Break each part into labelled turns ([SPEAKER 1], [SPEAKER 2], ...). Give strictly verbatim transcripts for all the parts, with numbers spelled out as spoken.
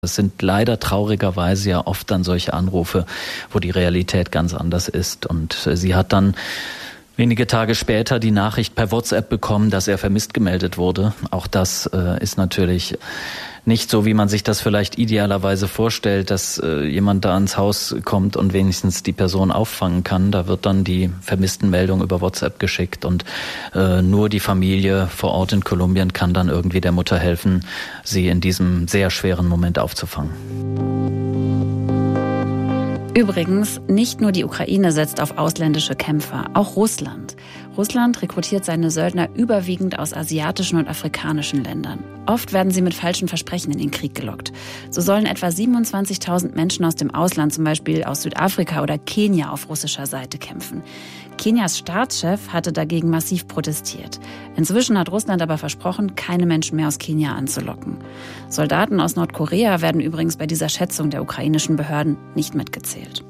[SPEAKER 1] Das sind leider traurigerweise ja oft dann solche Anrufe, wo die Realität ganz anders ist. Und sie hat dann wenige Tage später die Nachricht per WhatsApp bekommen, dass er vermisst gemeldet wurde. Auch das äh, ist natürlich nicht so, wie man sich das vielleicht idealerweise vorstellt, dass äh, jemand da ans Haus kommt und wenigstens die Person auffangen kann. Da wird dann die Vermisstenmeldung über WhatsApp geschickt und äh, nur die Familie vor Ort in Kolumbien kann dann irgendwie der Mutter helfen, sie in diesem sehr schweren Moment aufzufangen.
[SPEAKER 2] Übrigens, nicht nur die Ukraine setzt auf ausländische Kämpfer, auch Russland. Russland rekrutiert seine Söldner überwiegend aus asiatischen und afrikanischen Ländern. Oft werden sie mit falschen Versprechen in den Krieg gelockt. So sollen etwa siebenundzwanzigtausend Menschen aus dem Ausland, zum Beispiel aus Südafrika oder Kenia, auf russischer Seite kämpfen. Kenias Staatschef hatte dagegen massiv protestiert. Inzwischen hat Russland aber versprochen, keine Menschen mehr aus Kenia anzulocken. Soldaten aus Nordkorea werden übrigens bei dieser Schätzung der ukrainischen Behörden nicht mitgezählt.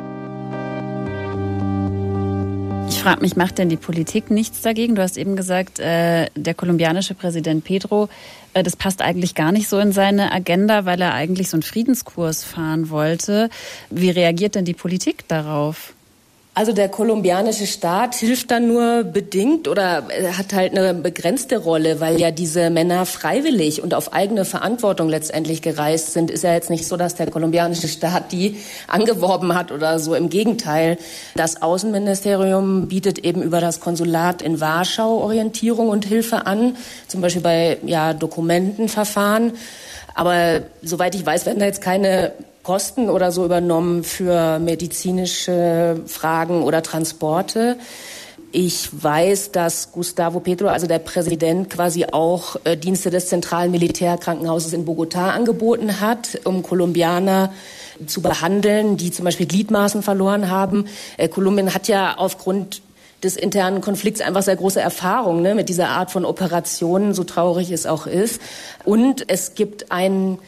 [SPEAKER 2] Ich frage mich, macht denn die Politik nichts dagegen? Du hast eben gesagt, äh, der kolumbianische Präsident Petro, äh, das passt eigentlich gar nicht so in seine Agenda, weil er eigentlich so einen Friedenskurs fahren wollte. Wie reagiert denn die Politik darauf?
[SPEAKER 3] Also der kolumbianische Staat hilft dann nur bedingt oder hat halt eine begrenzte Rolle, weil ja diese Männer freiwillig und auf eigene Verantwortung letztendlich gereist sind. Ist ja jetzt nicht so, dass der kolumbianische Staat die angeworben hat oder so. Im Gegenteil, das Außenministerium bietet eben über das Konsulat in Warschau Orientierung und Hilfe an, zum Beispiel bei ja, Dokumentenverfahren. Aber soweit ich weiß, werden da jetzt keine Kosten oder so übernommen für medizinische Fragen oder Transporte. Ich weiß, dass Gustavo Petro, also der Präsident, quasi auch äh, Dienste des zentralen Militärkrankenhauses in Bogotá angeboten hat, um Kolumbianer zu behandeln, die zum Beispiel Gliedmaßen verloren haben. Äh, Kolumbien hat ja aufgrund des internen Konflikts einfach sehr große Erfahrung, ne, mit dieser Art von Operationen, so traurig es auch ist. Und es gibt einen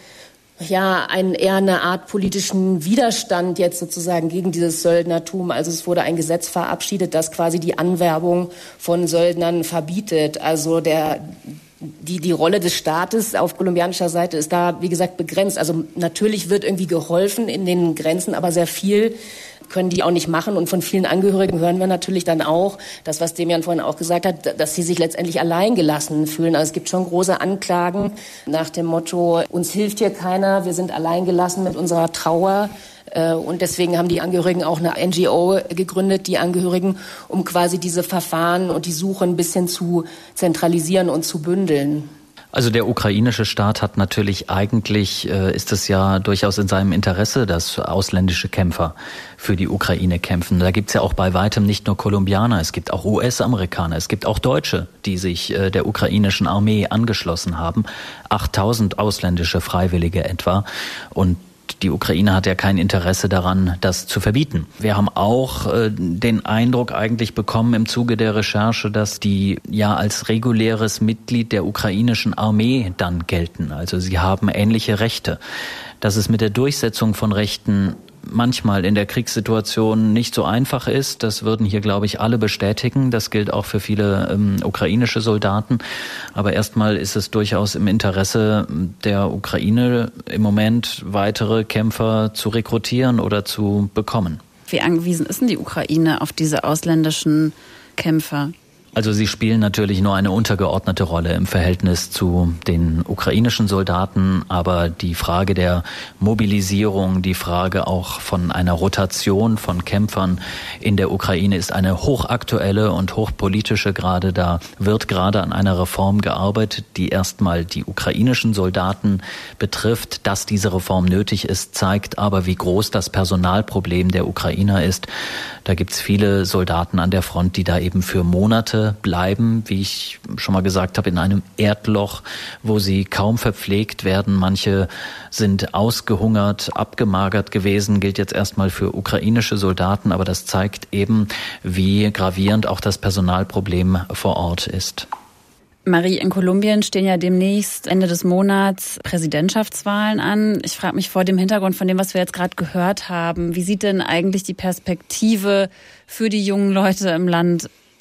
[SPEAKER 3] ja, ein, eher eine Art politischen Widerstand jetzt sozusagen gegen dieses Söldnertum. Also es wurde ein Gesetz verabschiedet, das quasi die Anwerbung von Söldnern verbietet. Also der, die, die Rolle des Staates auf kolumbianischer Seite ist da, wie gesagt, begrenzt. Also natürlich wird irgendwie geholfen in den Grenzen, aber sehr viel können die auch nicht machen. Und von vielen Angehörigen hören wir natürlich dann auch, das, was Demian vorhin auch gesagt hat, dass sie sich letztendlich alleingelassen fühlen. Also es gibt schon große Anklagen nach dem Motto, uns hilft hier keiner, wir sind alleingelassen mit unserer Trauer. Und deswegen haben die Angehörigen auch eine N G O gegründet, die Angehörigen, um quasi diese Verfahren und die Suche ein bisschen zu zentralisieren und zu bündeln.
[SPEAKER 1] Also der ukrainische Staat hat natürlich eigentlich, äh, ist es ja durchaus in seinem Interesse, dass ausländische Kämpfer für die Ukraine kämpfen. Da gibt's ja auch bei weitem nicht nur Kolumbianer, es gibt auch U S-Amerikaner, es gibt auch Deutsche, die sich äh, der ukrainischen Armee angeschlossen haben. achttausend ausländische Freiwillige etwa. Und die Ukraine hat ja kein Interesse daran, das zu verbieten. Wir haben auch äh, den Eindruck eigentlich bekommen im Zuge der Recherche, dass die ja als reguläres Mitglied der ukrainischen Armee dann gelten. Also sie haben ähnliche Rechte. Dass es mit der Durchsetzung von Rechten manchmal in der Kriegssituation nicht so einfach ist, das würden hier, glaube ich, alle bestätigen. Das gilt auch für viele ähm, ukrainische Soldaten. Aber erstmal ist es durchaus im Interesse der Ukraine im Moment weitere Kämpfer zu rekrutieren oder zu bekommen.
[SPEAKER 2] Wie angewiesen ist denn die Ukraine auf diese ausländischen Kämpfer?
[SPEAKER 1] Also sie spielen natürlich nur eine untergeordnete Rolle im Verhältnis zu den ukrainischen Soldaten, aber die Frage der Mobilisierung, die Frage auch von einer Rotation von Kämpfern in der Ukraine ist eine hochaktuelle und hochpolitische gerade. Da wird gerade an einer Reform gearbeitet, die erstmal die ukrainischen Soldaten betrifft. Dass diese Reform nötig ist, zeigt aber, wie groß das Personalproblem der Ukrainer ist. Da gibt's viele Soldaten an der Front, die da eben für Monate bleiben, wie ich schon mal gesagt habe, in einem Erdloch, wo sie kaum verpflegt werden. Manche sind ausgehungert, abgemagert gewesen, gilt jetzt erstmal für ukrainische Soldaten, aber das zeigt eben, wie gravierend auch das Personalproblem vor Ort ist.
[SPEAKER 2] Marie, in Kolumbien stehen ja demnächst Ende des Monats Präsidentschaftswahlen an. Ich frage mich vor dem Hintergrund von dem, was wir jetzt gerade gehört haben, wie sieht denn eigentlich die Perspektive für die jungen Leute im Land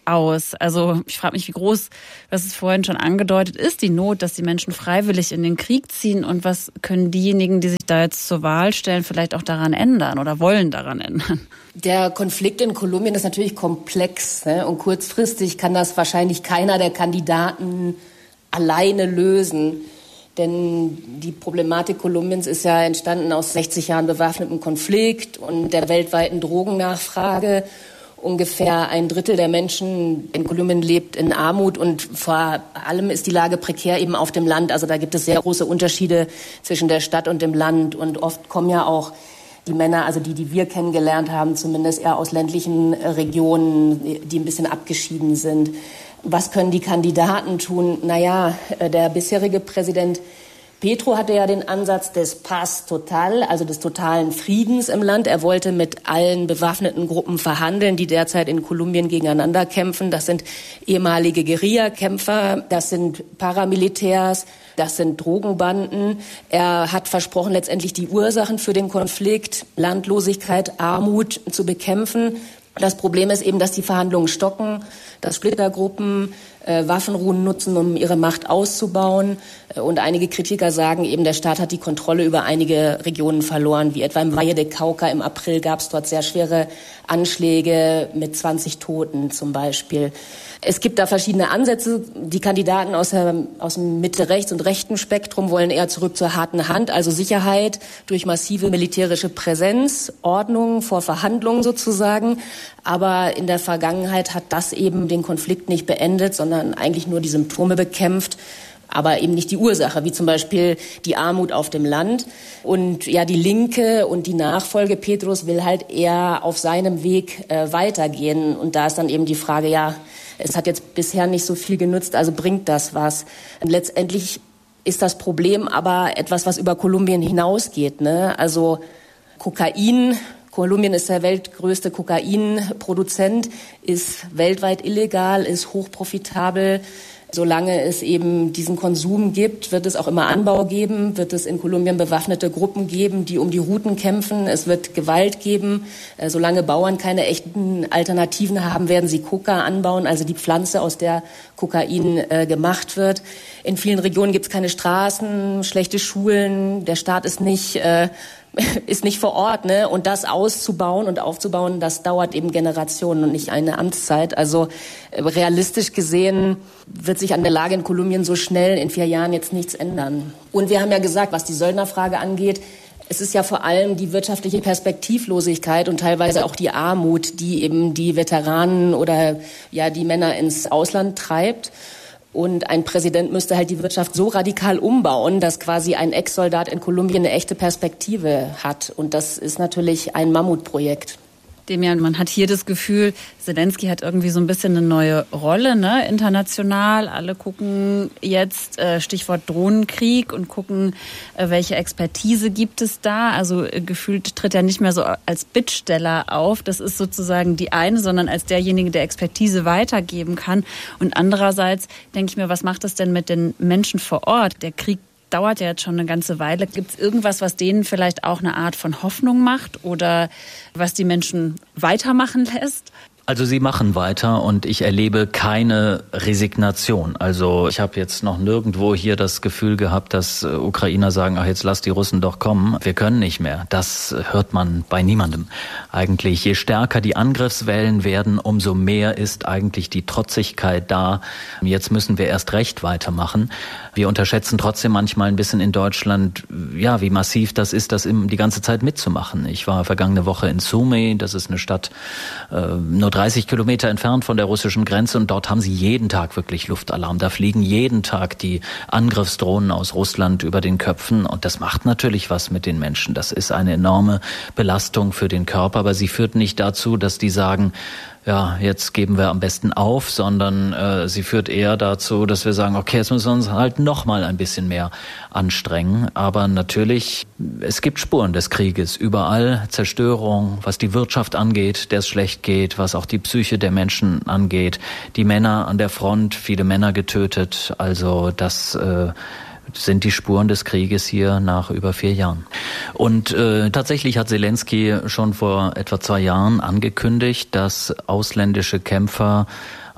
[SPEAKER 2] aus? Also ich frage mich, wie groß, was es vorhin schon angedeutet ist, die Not, dass die Menschen freiwillig in den Krieg ziehen, und was können diejenigen, die sich da jetzt zur Wahl stellen, vielleicht auch daran ändern oder wollen daran ändern?
[SPEAKER 3] Der Konflikt in Kolumbien ist natürlich komplex, ne? Und kurzfristig kann das wahrscheinlich keiner der Kandidaten alleine lösen. Denn die Problematik Kolumbiens ist ja entstanden aus sechzig Jahren bewaffnetem Konflikt und der weltweiten Drogennachfrage. Ungefähr ein Drittel der Menschen in Kolumbien lebt in Armut und vor allem ist die Lage prekär eben auf dem Land. Also da gibt es sehr große Unterschiede zwischen der Stadt und dem Land. Und oft kommen ja auch die Männer, also die, die wir kennengelernt haben, zumindest eher aus ländlichen Regionen, die ein bisschen abgeschieden sind. Was können die Kandidaten tun? Naja, der bisherige Präsident Petro hatte ja den Ansatz des Paz Total, also des totalen Friedens im Land. Er wollte mit allen bewaffneten Gruppen verhandeln, die derzeit in Kolumbien gegeneinander kämpfen. Das sind ehemalige Guerillakämpfer, das sind Paramilitärs, das sind Drogenbanden. Er hat versprochen, letztendlich die Ursachen für den Konflikt, Landlosigkeit, Armut zu bekämpfen. Das Problem ist eben, dass die Verhandlungen stocken, dass Splittergruppen äh, Waffenruhen nutzen, um ihre Macht auszubauen. Äh, und einige Kritiker sagen eben, der Staat hat die Kontrolle über einige Regionen verloren, wie etwa im Valle de Cauca. Im April gab es dort sehr schwere Anschläge mit zwanzig Toten zum Beispiel. Es gibt da verschiedene Ansätze. Die Kandidaten aus, der, aus dem Mitte-Rechts- und rechten Spektrum wollen eher zurück zur harten Hand, also Sicherheit durch massive militärische Präsenz, Ordnung vor Verhandlungen sozusagen. Aber in der Vergangenheit hat das eben den Konflikt nicht beendet, sondern eigentlich nur die Symptome bekämpft, aber eben nicht die Ursache, wie zum Beispiel die Armut auf dem Land. Und ja, die Linke und die Nachfolge Petros will halt eher auf seinem Weg äh, weitergehen. Und da ist dann eben die Frage, ja, es hat jetzt bisher nicht so viel genützt, also bringt das was? Und letztendlich ist das Problem aber etwas, was über Kolumbien hinausgeht, ne? Also Kokain, Kolumbien ist der weltgrößte Kokainproduzent, ist weltweit illegal, ist hochprofitabel. Solange es eben diesen Konsum gibt, wird es auch immer Anbau geben, wird es in Kolumbien bewaffnete Gruppen geben, die um die Routen kämpfen. Es wird Gewalt geben. Solange Bauern keine echten Alternativen haben, werden sie Coca anbauen, also die Pflanze, aus der Kokain äh, gemacht wird. In vielen Regionen gibt es keine Straßen, schlechte Schulen. Der Staat ist nicht äh, ist nicht vor Ort, ne? Und das auszubauen und aufzubauen, das dauert eben Generationen und nicht eine Amtszeit. Also äh, realistisch gesehen wird sich an der Lage in Kolumbien so schnell in vier Jahren jetzt nichts ändern. Und wir haben ja gesagt, was die Söldnerfrage angeht, es ist ja vor allem die wirtschaftliche Perspektivlosigkeit und teilweise auch die Armut, die eben die Veteranen oder ja die Männer ins Ausland treibt. Und ein Präsident müsste halt die Wirtschaft so radikal umbauen, dass quasi ein Ex-Soldat in Kolumbien eine echte Perspektive hat. Und das ist natürlich ein Mammutprojekt.
[SPEAKER 2] Demian, man hat hier das Gefühl, Zelensky hat irgendwie so ein bisschen eine neue Rolle, ne, international. Alle gucken jetzt, äh, Stichwort Drohnenkrieg, und gucken, äh, welche Expertise gibt es da. Also äh, gefühlt tritt er nicht mehr so als Bittsteller auf. Das ist sozusagen die eine, sondern als derjenige, der Expertise weitergeben kann. Und andererseits denke ich mir, was macht das denn mit den Menschen vor Ort? Der Krieg dauert ja jetzt schon eine ganze Weile. Gibt es irgendwas, was denen vielleicht auch eine Art von Hoffnung macht oder was die Menschen weitermachen lässt?
[SPEAKER 1] Also sie machen weiter und ich erlebe keine Resignation. Also ich habe jetzt noch nirgendwo hier das Gefühl gehabt, dass Ukrainer sagen, ach jetzt lass die Russen doch kommen, wir können nicht mehr. Das hört man bei niemandem. Eigentlich, je stärker die Angriffswellen werden, umso mehr ist eigentlich die Trotzigkeit da. Jetzt müssen wir erst recht weitermachen. Wir unterschätzen trotzdem manchmal ein bisschen in Deutschland, ja, wie massiv das ist, das die ganze Zeit mitzumachen. Ich war vergangene Woche in Sumy, das ist eine Stadt äh, nur dreißig Kilometer entfernt von der russischen Grenze, und dort haben sie jeden Tag wirklich Luftalarm. Da fliegen jeden Tag die Angriffsdrohnen aus Russland über den Köpfen, und das macht natürlich was mit den Menschen. Das ist eine enorme Belastung für den Körper, aber sie führt nicht dazu, dass die sagen, ja, jetzt geben wir am besten auf, sondern äh, sie führt eher dazu, dass wir sagen, okay, jetzt müssen wir uns halt noch mal ein bisschen mehr anstrengen. Aber natürlich, es gibt Spuren des Krieges. Überall Zerstörung, was die Wirtschaft angeht, der es schlecht geht, was auch die Psyche der Menschen angeht. Die Männer an der Front, viele Männer getötet. Also das äh, sind die Spuren des Krieges hier nach über vier Jahren. Und äh, tatsächlich hat Zelensky schon vor etwa zwei Jahren angekündigt, dass ausländische Kämpfer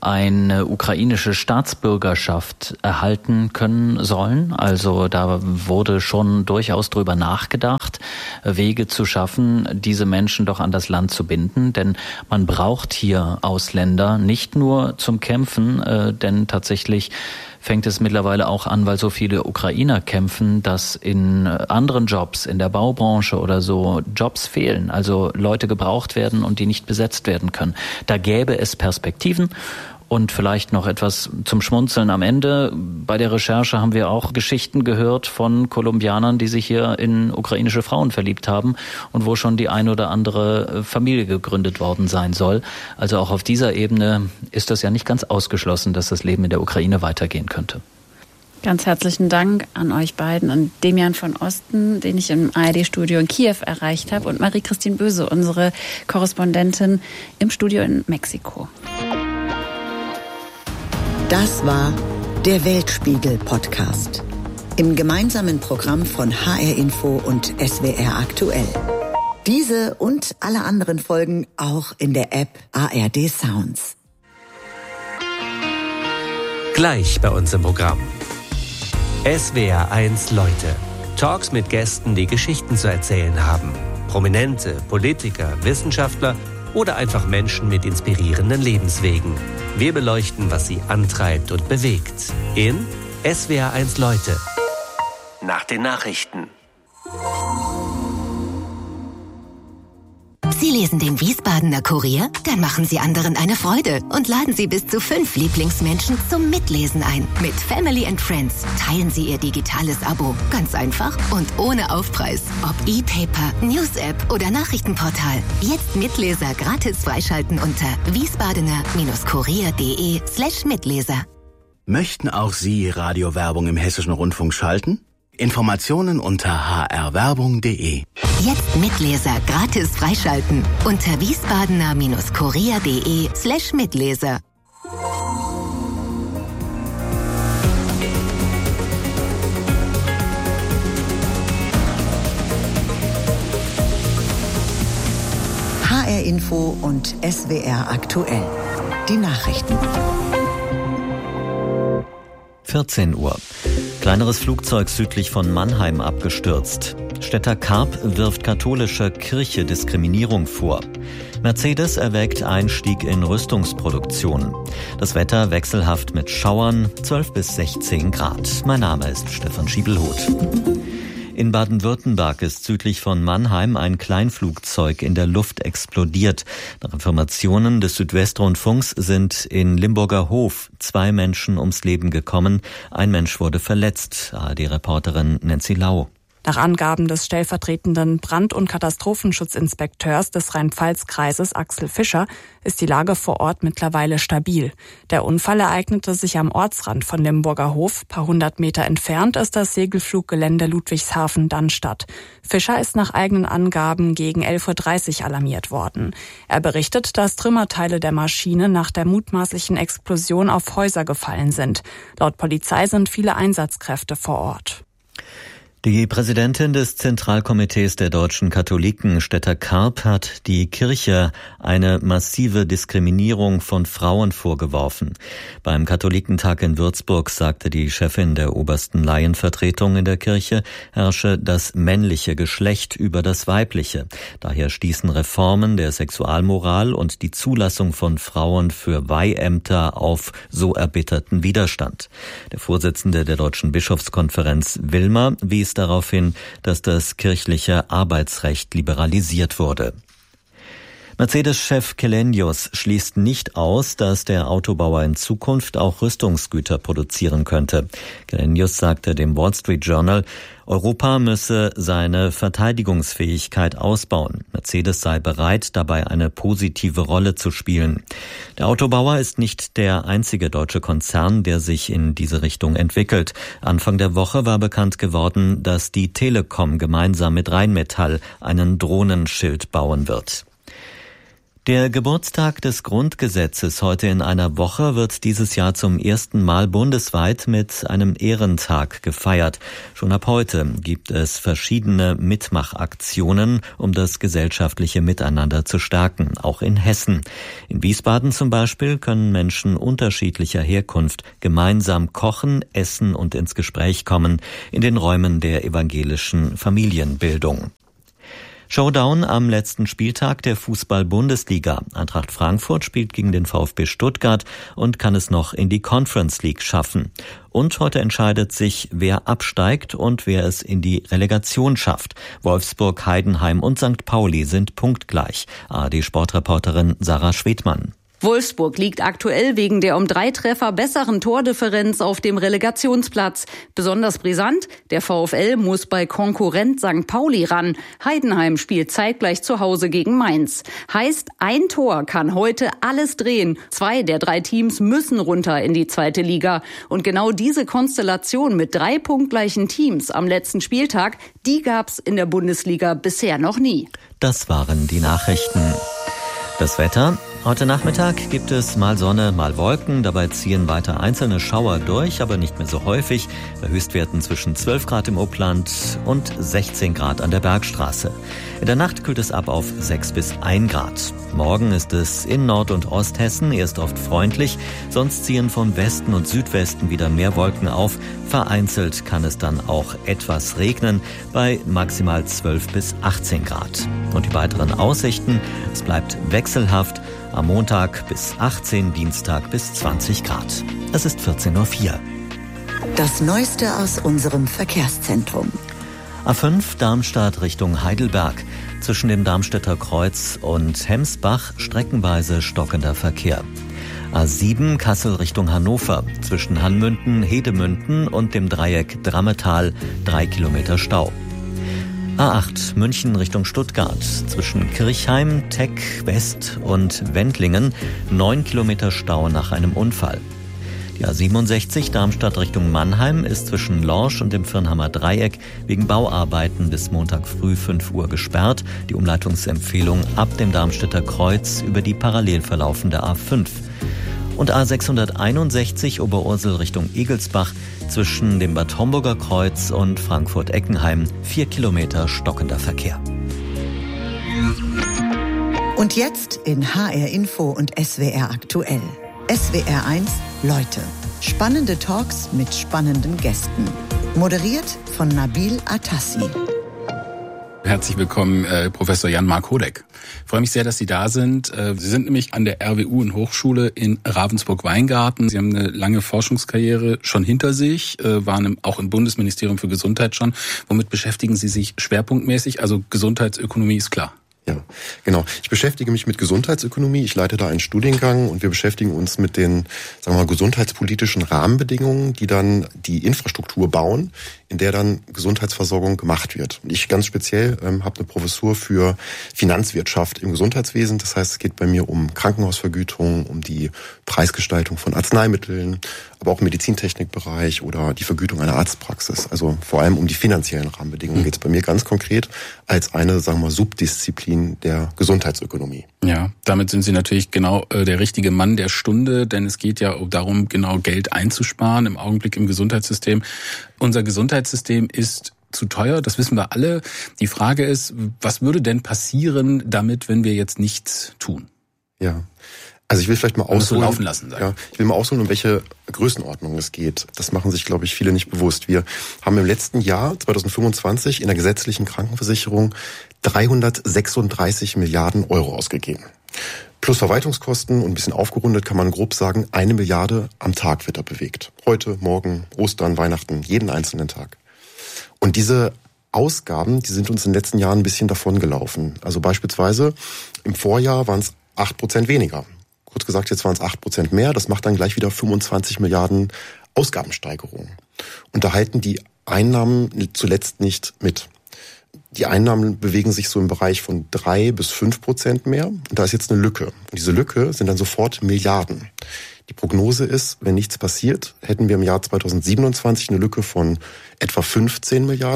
[SPEAKER 1] eine ukrainische Staatsbürgerschaft erhalten können sollen. Also da wurde schon durchaus drüber nachgedacht, Wege zu schaffen, diese Menschen doch an das Land zu binden. Denn man braucht hier Ausländer nicht nur zum Kämpfen, äh, denn tatsächlich fängt es mittlerweile auch an, weil so viele Ukrainer kämpfen, dass in anderen Jobs, in der Baubranche oder so, Jobs fehlen, also Leute gebraucht werden und die nicht besetzt werden können. Da gäbe es Perspektiven. Und vielleicht noch etwas zum Schmunzeln am Ende. Bei der Recherche haben wir auch Geschichten gehört von Kolumbianern, die sich hier in ukrainische Frauen verliebt haben und wo schon die ein oder andere Familie gegründet worden sein soll. Also auch auf dieser Ebene ist das ja nicht ganz ausgeschlossen, dass das Leben in der Ukraine weitergehen könnte.
[SPEAKER 2] Ganz herzlichen Dank an euch beiden, an Demian von Osten, den ich im A R D-Studio in Kiew erreicht habe, und Marie-Christine Böse, unsere Korrespondentin im Studio in Mexiko.
[SPEAKER 4] Das war der Weltspiegel-Podcast im gemeinsamen Programm von H R Info und S W R Aktuell. Diese und alle anderen Folgen auch in der App A R D Sounds.
[SPEAKER 5] Gleich bei uns im Programm. S W R eins Leute. Talks mit Gästen, die Geschichten zu erzählen haben. Prominente, Politiker, Wissenschaftler oder einfach Menschen mit inspirierenden Lebenswegen. Wir beleuchten, was sie antreibt und bewegt. In S W R eins Leute. Nach den Nachrichten.
[SPEAKER 6] Sie lesen den Wiesbadener Kurier? Dann machen Sie anderen eine Freude und laden Sie bis zu fünf Lieblingsmenschen zum Mitlesen ein. Mit Family and Friends teilen Sie Ihr digitales Abo. Ganz einfach und ohne Aufpreis. Ob E-Paper, News-App oder Nachrichtenportal. Jetzt Mitleser gratis freischalten unter wiesbadener-kurier.de slash Mitleser.
[SPEAKER 7] Möchten auch Sie Radiowerbung im Hessischen Rundfunk schalten? Informationen unter h r werbung punkt d e.
[SPEAKER 6] Jetzt Mitleser gratis freischalten unter wiesbadener-kurier.de slash Mitleser.
[SPEAKER 4] H R Info und S W R Aktuell. Die Nachrichten.
[SPEAKER 8] vierzehn Uhr. Kleineres Flugzeug südlich von Mannheim abgestürzt. Städter Karp wirft katholischer Kirche Diskriminierung vor. Mercedes erwägt Einstieg in Rüstungsproduktion. Das Wetter wechselhaft mit Schauern, zwölf bis sechzehn Grad. Mein Name ist Stefan Schiebelhoth. In Baden-Württemberg ist südlich von Mannheim ein Kleinflugzeug in der Luft explodiert. Nach Informationen des Südwestrundfunks sind in Limburger Hof zwei Menschen ums Leben gekommen. Ein Mensch wurde verletzt. A R D-Reporterin Nancy Lau.
[SPEAKER 9] Nach Angaben des stellvertretenden Brand- und Katastrophenschutzinspekteurs des Rhein-Pfalz-Kreises Axel Fischer ist die Lage vor Ort mittlerweile stabil. Der Unfall ereignete sich am Ortsrand von Limburger Hof. Paar hundert Meter entfernt ist das Segelfluggelände Ludwigshafen-Dannstatt. Fischer ist nach eigenen Angaben gegen elf Uhr dreißig alarmiert worden. Er berichtet, dass Trümmerteile der Maschine nach der mutmaßlichen Explosion auf Häuser gefallen sind. Laut Polizei sind viele Einsatzkräfte vor Ort.
[SPEAKER 8] Die Präsidentin des Zentralkomitees der deutschen Katholiken, Städter Karp, hat die Kirche eine massive Diskriminierung von Frauen vorgeworfen. Beim Katholikentag in Würzburg sagte die Chefin der obersten Laienvertretung in der Kirche, herrsche das männliche Geschlecht über das weibliche. Daher stießen Reformen der Sexualmoral und die Zulassung von Frauen für Weiheämter auf so erbitterten Widerstand. Der Vorsitzende der Deutschen Bischofskonferenz Wilmer wies darauf hin, dass das kirchliche Arbeitsrecht liberalisiert wurde. Mercedes-Chef Källenius schließt nicht aus, dass der Autobauer in Zukunft auch Rüstungsgüter produzieren könnte. Källenius sagte dem Wall Street Journal, Europa müsse seine Verteidigungsfähigkeit ausbauen. Mercedes sei bereit, dabei eine positive Rolle zu spielen. Der Autobauer ist nicht der einzige deutsche Konzern, der sich in diese Richtung entwickelt. Anfang der Woche war bekannt geworden, dass die Telekom gemeinsam mit Rheinmetall einen Drohnenschild bauen wird. Der Geburtstag des Grundgesetzes heute in einer Woche wird dieses Jahr zum ersten Mal bundesweit mit einem Ehrentag gefeiert. Schon ab heute gibt es verschiedene Mitmachaktionen, um das gesellschaftliche Miteinander zu stärken, auch in Hessen. In Wiesbaden zum Beispiel können Menschen unterschiedlicher Herkunft gemeinsam kochen, essen und ins Gespräch kommen in den Räumen der evangelischen Familienbildung. Showdown am letzten Spieltag der Fußball-Bundesliga. Eintracht Frankfurt spielt gegen den VfB Stuttgart und kann es noch in die Conference League schaffen. Und heute entscheidet sich, wer absteigt und wer es in die Relegation schafft. Wolfsburg, Heidenheim und Sankt Pauli sind punktgleich. A R D-Sportreporterin Sarah Schwedmann.
[SPEAKER 10] Wolfsburg liegt aktuell wegen der um drei Treffer besseren Tordifferenz auf dem Relegationsplatz. Besonders brisant, der VfL muss bei Konkurrent Sankt Pauli ran. Heidenheim spielt zeitgleich zu Hause gegen Mainz. Heißt, ein Tor kann heute alles drehen. Zwei der drei Teams müssen runter in die zweite Liga. Und genau diese Konstellation mit drei punktgleichen Teams am letzten Spieltag, die gab's in der Bundesliga bisher noch nie.
[SPEAKER 8] Das waren die Nachrichten. Das Wetter. Heute Nachmittag gibt es mal Sonne, mal Wolken. Dabei ziehen weiter einzelne Schauer durch, aber nicht mehr so häufig. Bei Höchstwerten zwischen zwölf Grad im Upland und sechzehn Grad an der Bergstraße. In der Nacht kühlt es ab auf sechs bis ein Grad. Morgen ist es in Nord- und Osthessen erst oft freundlich. Sonst ziehen von Westen und Südwesten wieder mehr Wolken auf. Vereinzelt kann es dann auch etwas regnen bei maximal zwölf bis achtzehn Grad. Und die weiteren Aussichten, es bleibt wechselhaft. Am Montag bis achtzehn, Dienstag bis zwanzig Grad. Es ist vierzehn Uhr vier.
[SPEAKER 4] Das Neueste aus unserem Verkehrszentrum.
[SPEAKER 8] A fünf Darmstadt Richtung Heidelberg. Zwischen dem Darmstädter Kreuz und Hemsbach streckenweise stockender Verkehr. A sieben Kassel Richtung Hannover. Zwischen Hanmünden, Hedemünden und dem Dreieck Drammetal drei Kilometer Stau. A acht München Richtung Stuttgart. Zwischen Kirchheim, Teck West und Wendlingen neun Kilometer Stau nach einem Unfall. Die A siebenundsechzig Darmstadt Richtung Mannheim ist zwischen Lorsch und dem Firnhammer Dreieck wegen Bauarbeiten bis Montag früh fünf Uhr gesperrt. Die Umleitungsempfehlung ab dem Darmstädter Kreuz über die parallel verlaufende A fünf. Und A sechshunderteinundsechzig Oberursel Richtung Egelsbach zwischen dem Bad Homburger Kreuz und Frankfurt-Eckenheim vier Kilometer stockender Verkehr.
[SPEAKER 4] Und jetzt in H R Info und S W R aktuell. S W R eins Leute. Spannende Talks mit spannenden Gästen. Moderiert von Nabil Atassi.
[SPEAKER 11] Herzlich willkommen, äh, Professor Jan-Marc Hodeck. Ich freue mich sehr, dass Sie da sind. Äh, Sie sind nämlich an der R W U in Hochschule in Ravensburg-Weingarten. Sie haben eine lange Forschungskarriere schon hinter sich, äh, waren im, auch im Bundesministerium für Gesundheit schon. Womit beschäftigen Sie sich schwerpunktmäßig? Also Gesundheitsökonomie ist klar.
[SPEAKER 12] Ja, genau. Ich beschäftige mich mit Gesundheitsökonomie. Ich leite da einen Studiengang und wir beschäftigen uns mit den, sagen wir mal, gesundheitspolitischen Rahmenbedingungen, die dann die Infrastruktur bauen, in der dann Gesundheitsversorgung gemacht wird. Und ich ganz speziell ähm, habe eine Professur für Finanzwirtschaft im Gesundheitswesen. Das heißt, es geht bei mir um Krankenhausvergütung, um die Preisgestaltung von Arzneimitteln, aber auch im Medizintechnikbereich oder die Vergütung einer Arztpraxis. Also vor allem um die finanziellen Rahmenbedingungen geht es bei mir ganz konkret als eine, sagen wir mal, Subdisziplin der Gesundheitsökonomie.
[SPEAKER 11] Ja, damit sind Sie natürlich genau äh, der richtige Mann der Stunde, denn es geht ja darum, genau Geld einzusparen im Augenblick im Gesundheitssystem. Unser Gesundheitssystem ist zu teuer, das wissen wir alle. Die Frage ist, was würde denn passieren damit, wenn wir jetzt nichts tun?
[SPEAKER 12] Ja. Also ich will vielleicht mal ausholen,
[SPEAKER 11] so laufen lassen, sagen.
[SPEAKER 12] Ja, ich will mal ausholen, um welche Größenordnung es geht. Das machen sich, glaube ich, viele nicht bewusst. Wir haben im letzten Jahr, zwanzig fünfundzwanzig, in der gesetzlichen Krankenversicherung dreihundertsechsunddreißig Milliarden Euro ausgegeben. Plus Verwaltungskosten und ein bisschen aufgerundet kann man grob sagen, eine Milliarde am Tag wird da bewegt. Heute, morgen, Ostern, Weihnachten, jeden einzelnen Tag. Und diese Ausgaben, die sind uns in den letzten Jahren ein bisschen davongelaufen. Also beispielsweise im Vorjahr waren es acht Prozent weniger. Kurz gesagt, jetzt waren es acht Prozent mehr. Das macht dann gleich wieder fünfundzwanzig Milliarden Ausgabensteigerung. Und da halten die Einnahmen zuletzt nicht mit. Die Einnahmen bewegen sich so im Bereich von drei bis fünf Prozent mehr. Und da ist jetzt eine Lücke. Und diese Lücke sind dann sofort Milliarden. Die Prognose ist, wenn nichts passiert, hätten wir im Jahr zweitausendsiebenundzwanzig eine Lücke von etwa fünfzehn Milliarden.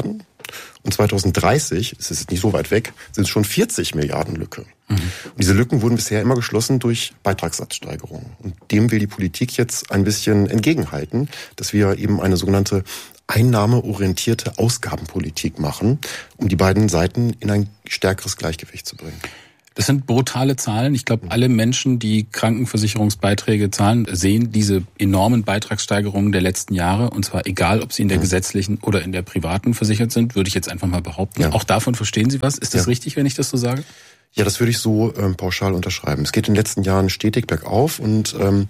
[SPEAKER 12] Und zweitausenddreißig, es ist nicht so weit weg, sind es schon vierzig Milliarden Lücke. Mhm. Und diese Lücken wurden bisher immer geschlossen durch Beitragssatzsteigerungen. Und dem will die Politik jetzt ein bisschen entgegenhalten, dass wir eben eine sogenannte einnahmeorientierte Ausgabenpolitik machen, um die beiden Seiten in ein stärkeres Gleichgewicht zu bringen.
[SPEAKER 11] Das sind brutale Zahlen. Ich glaube, alle Menschen, die Krankenversicherungsbeiträge zahlen, sehen diese enormen Beitragssteigerungen der letzten Jahre. Und zwar egal, ob sie in der gesetzlichen oder in der privaten versichert sind, würde ich jetzt einfach mal behaupten. Ja. Auch davon verstehen Sie was? Ist das ja richtig, wenn ich das so sage?
[SPEAKER 12] Ja, das würde ich so ähm, pauschal unterschreiben. Es geht in den letzten Jahren stetig bergauf und ähm,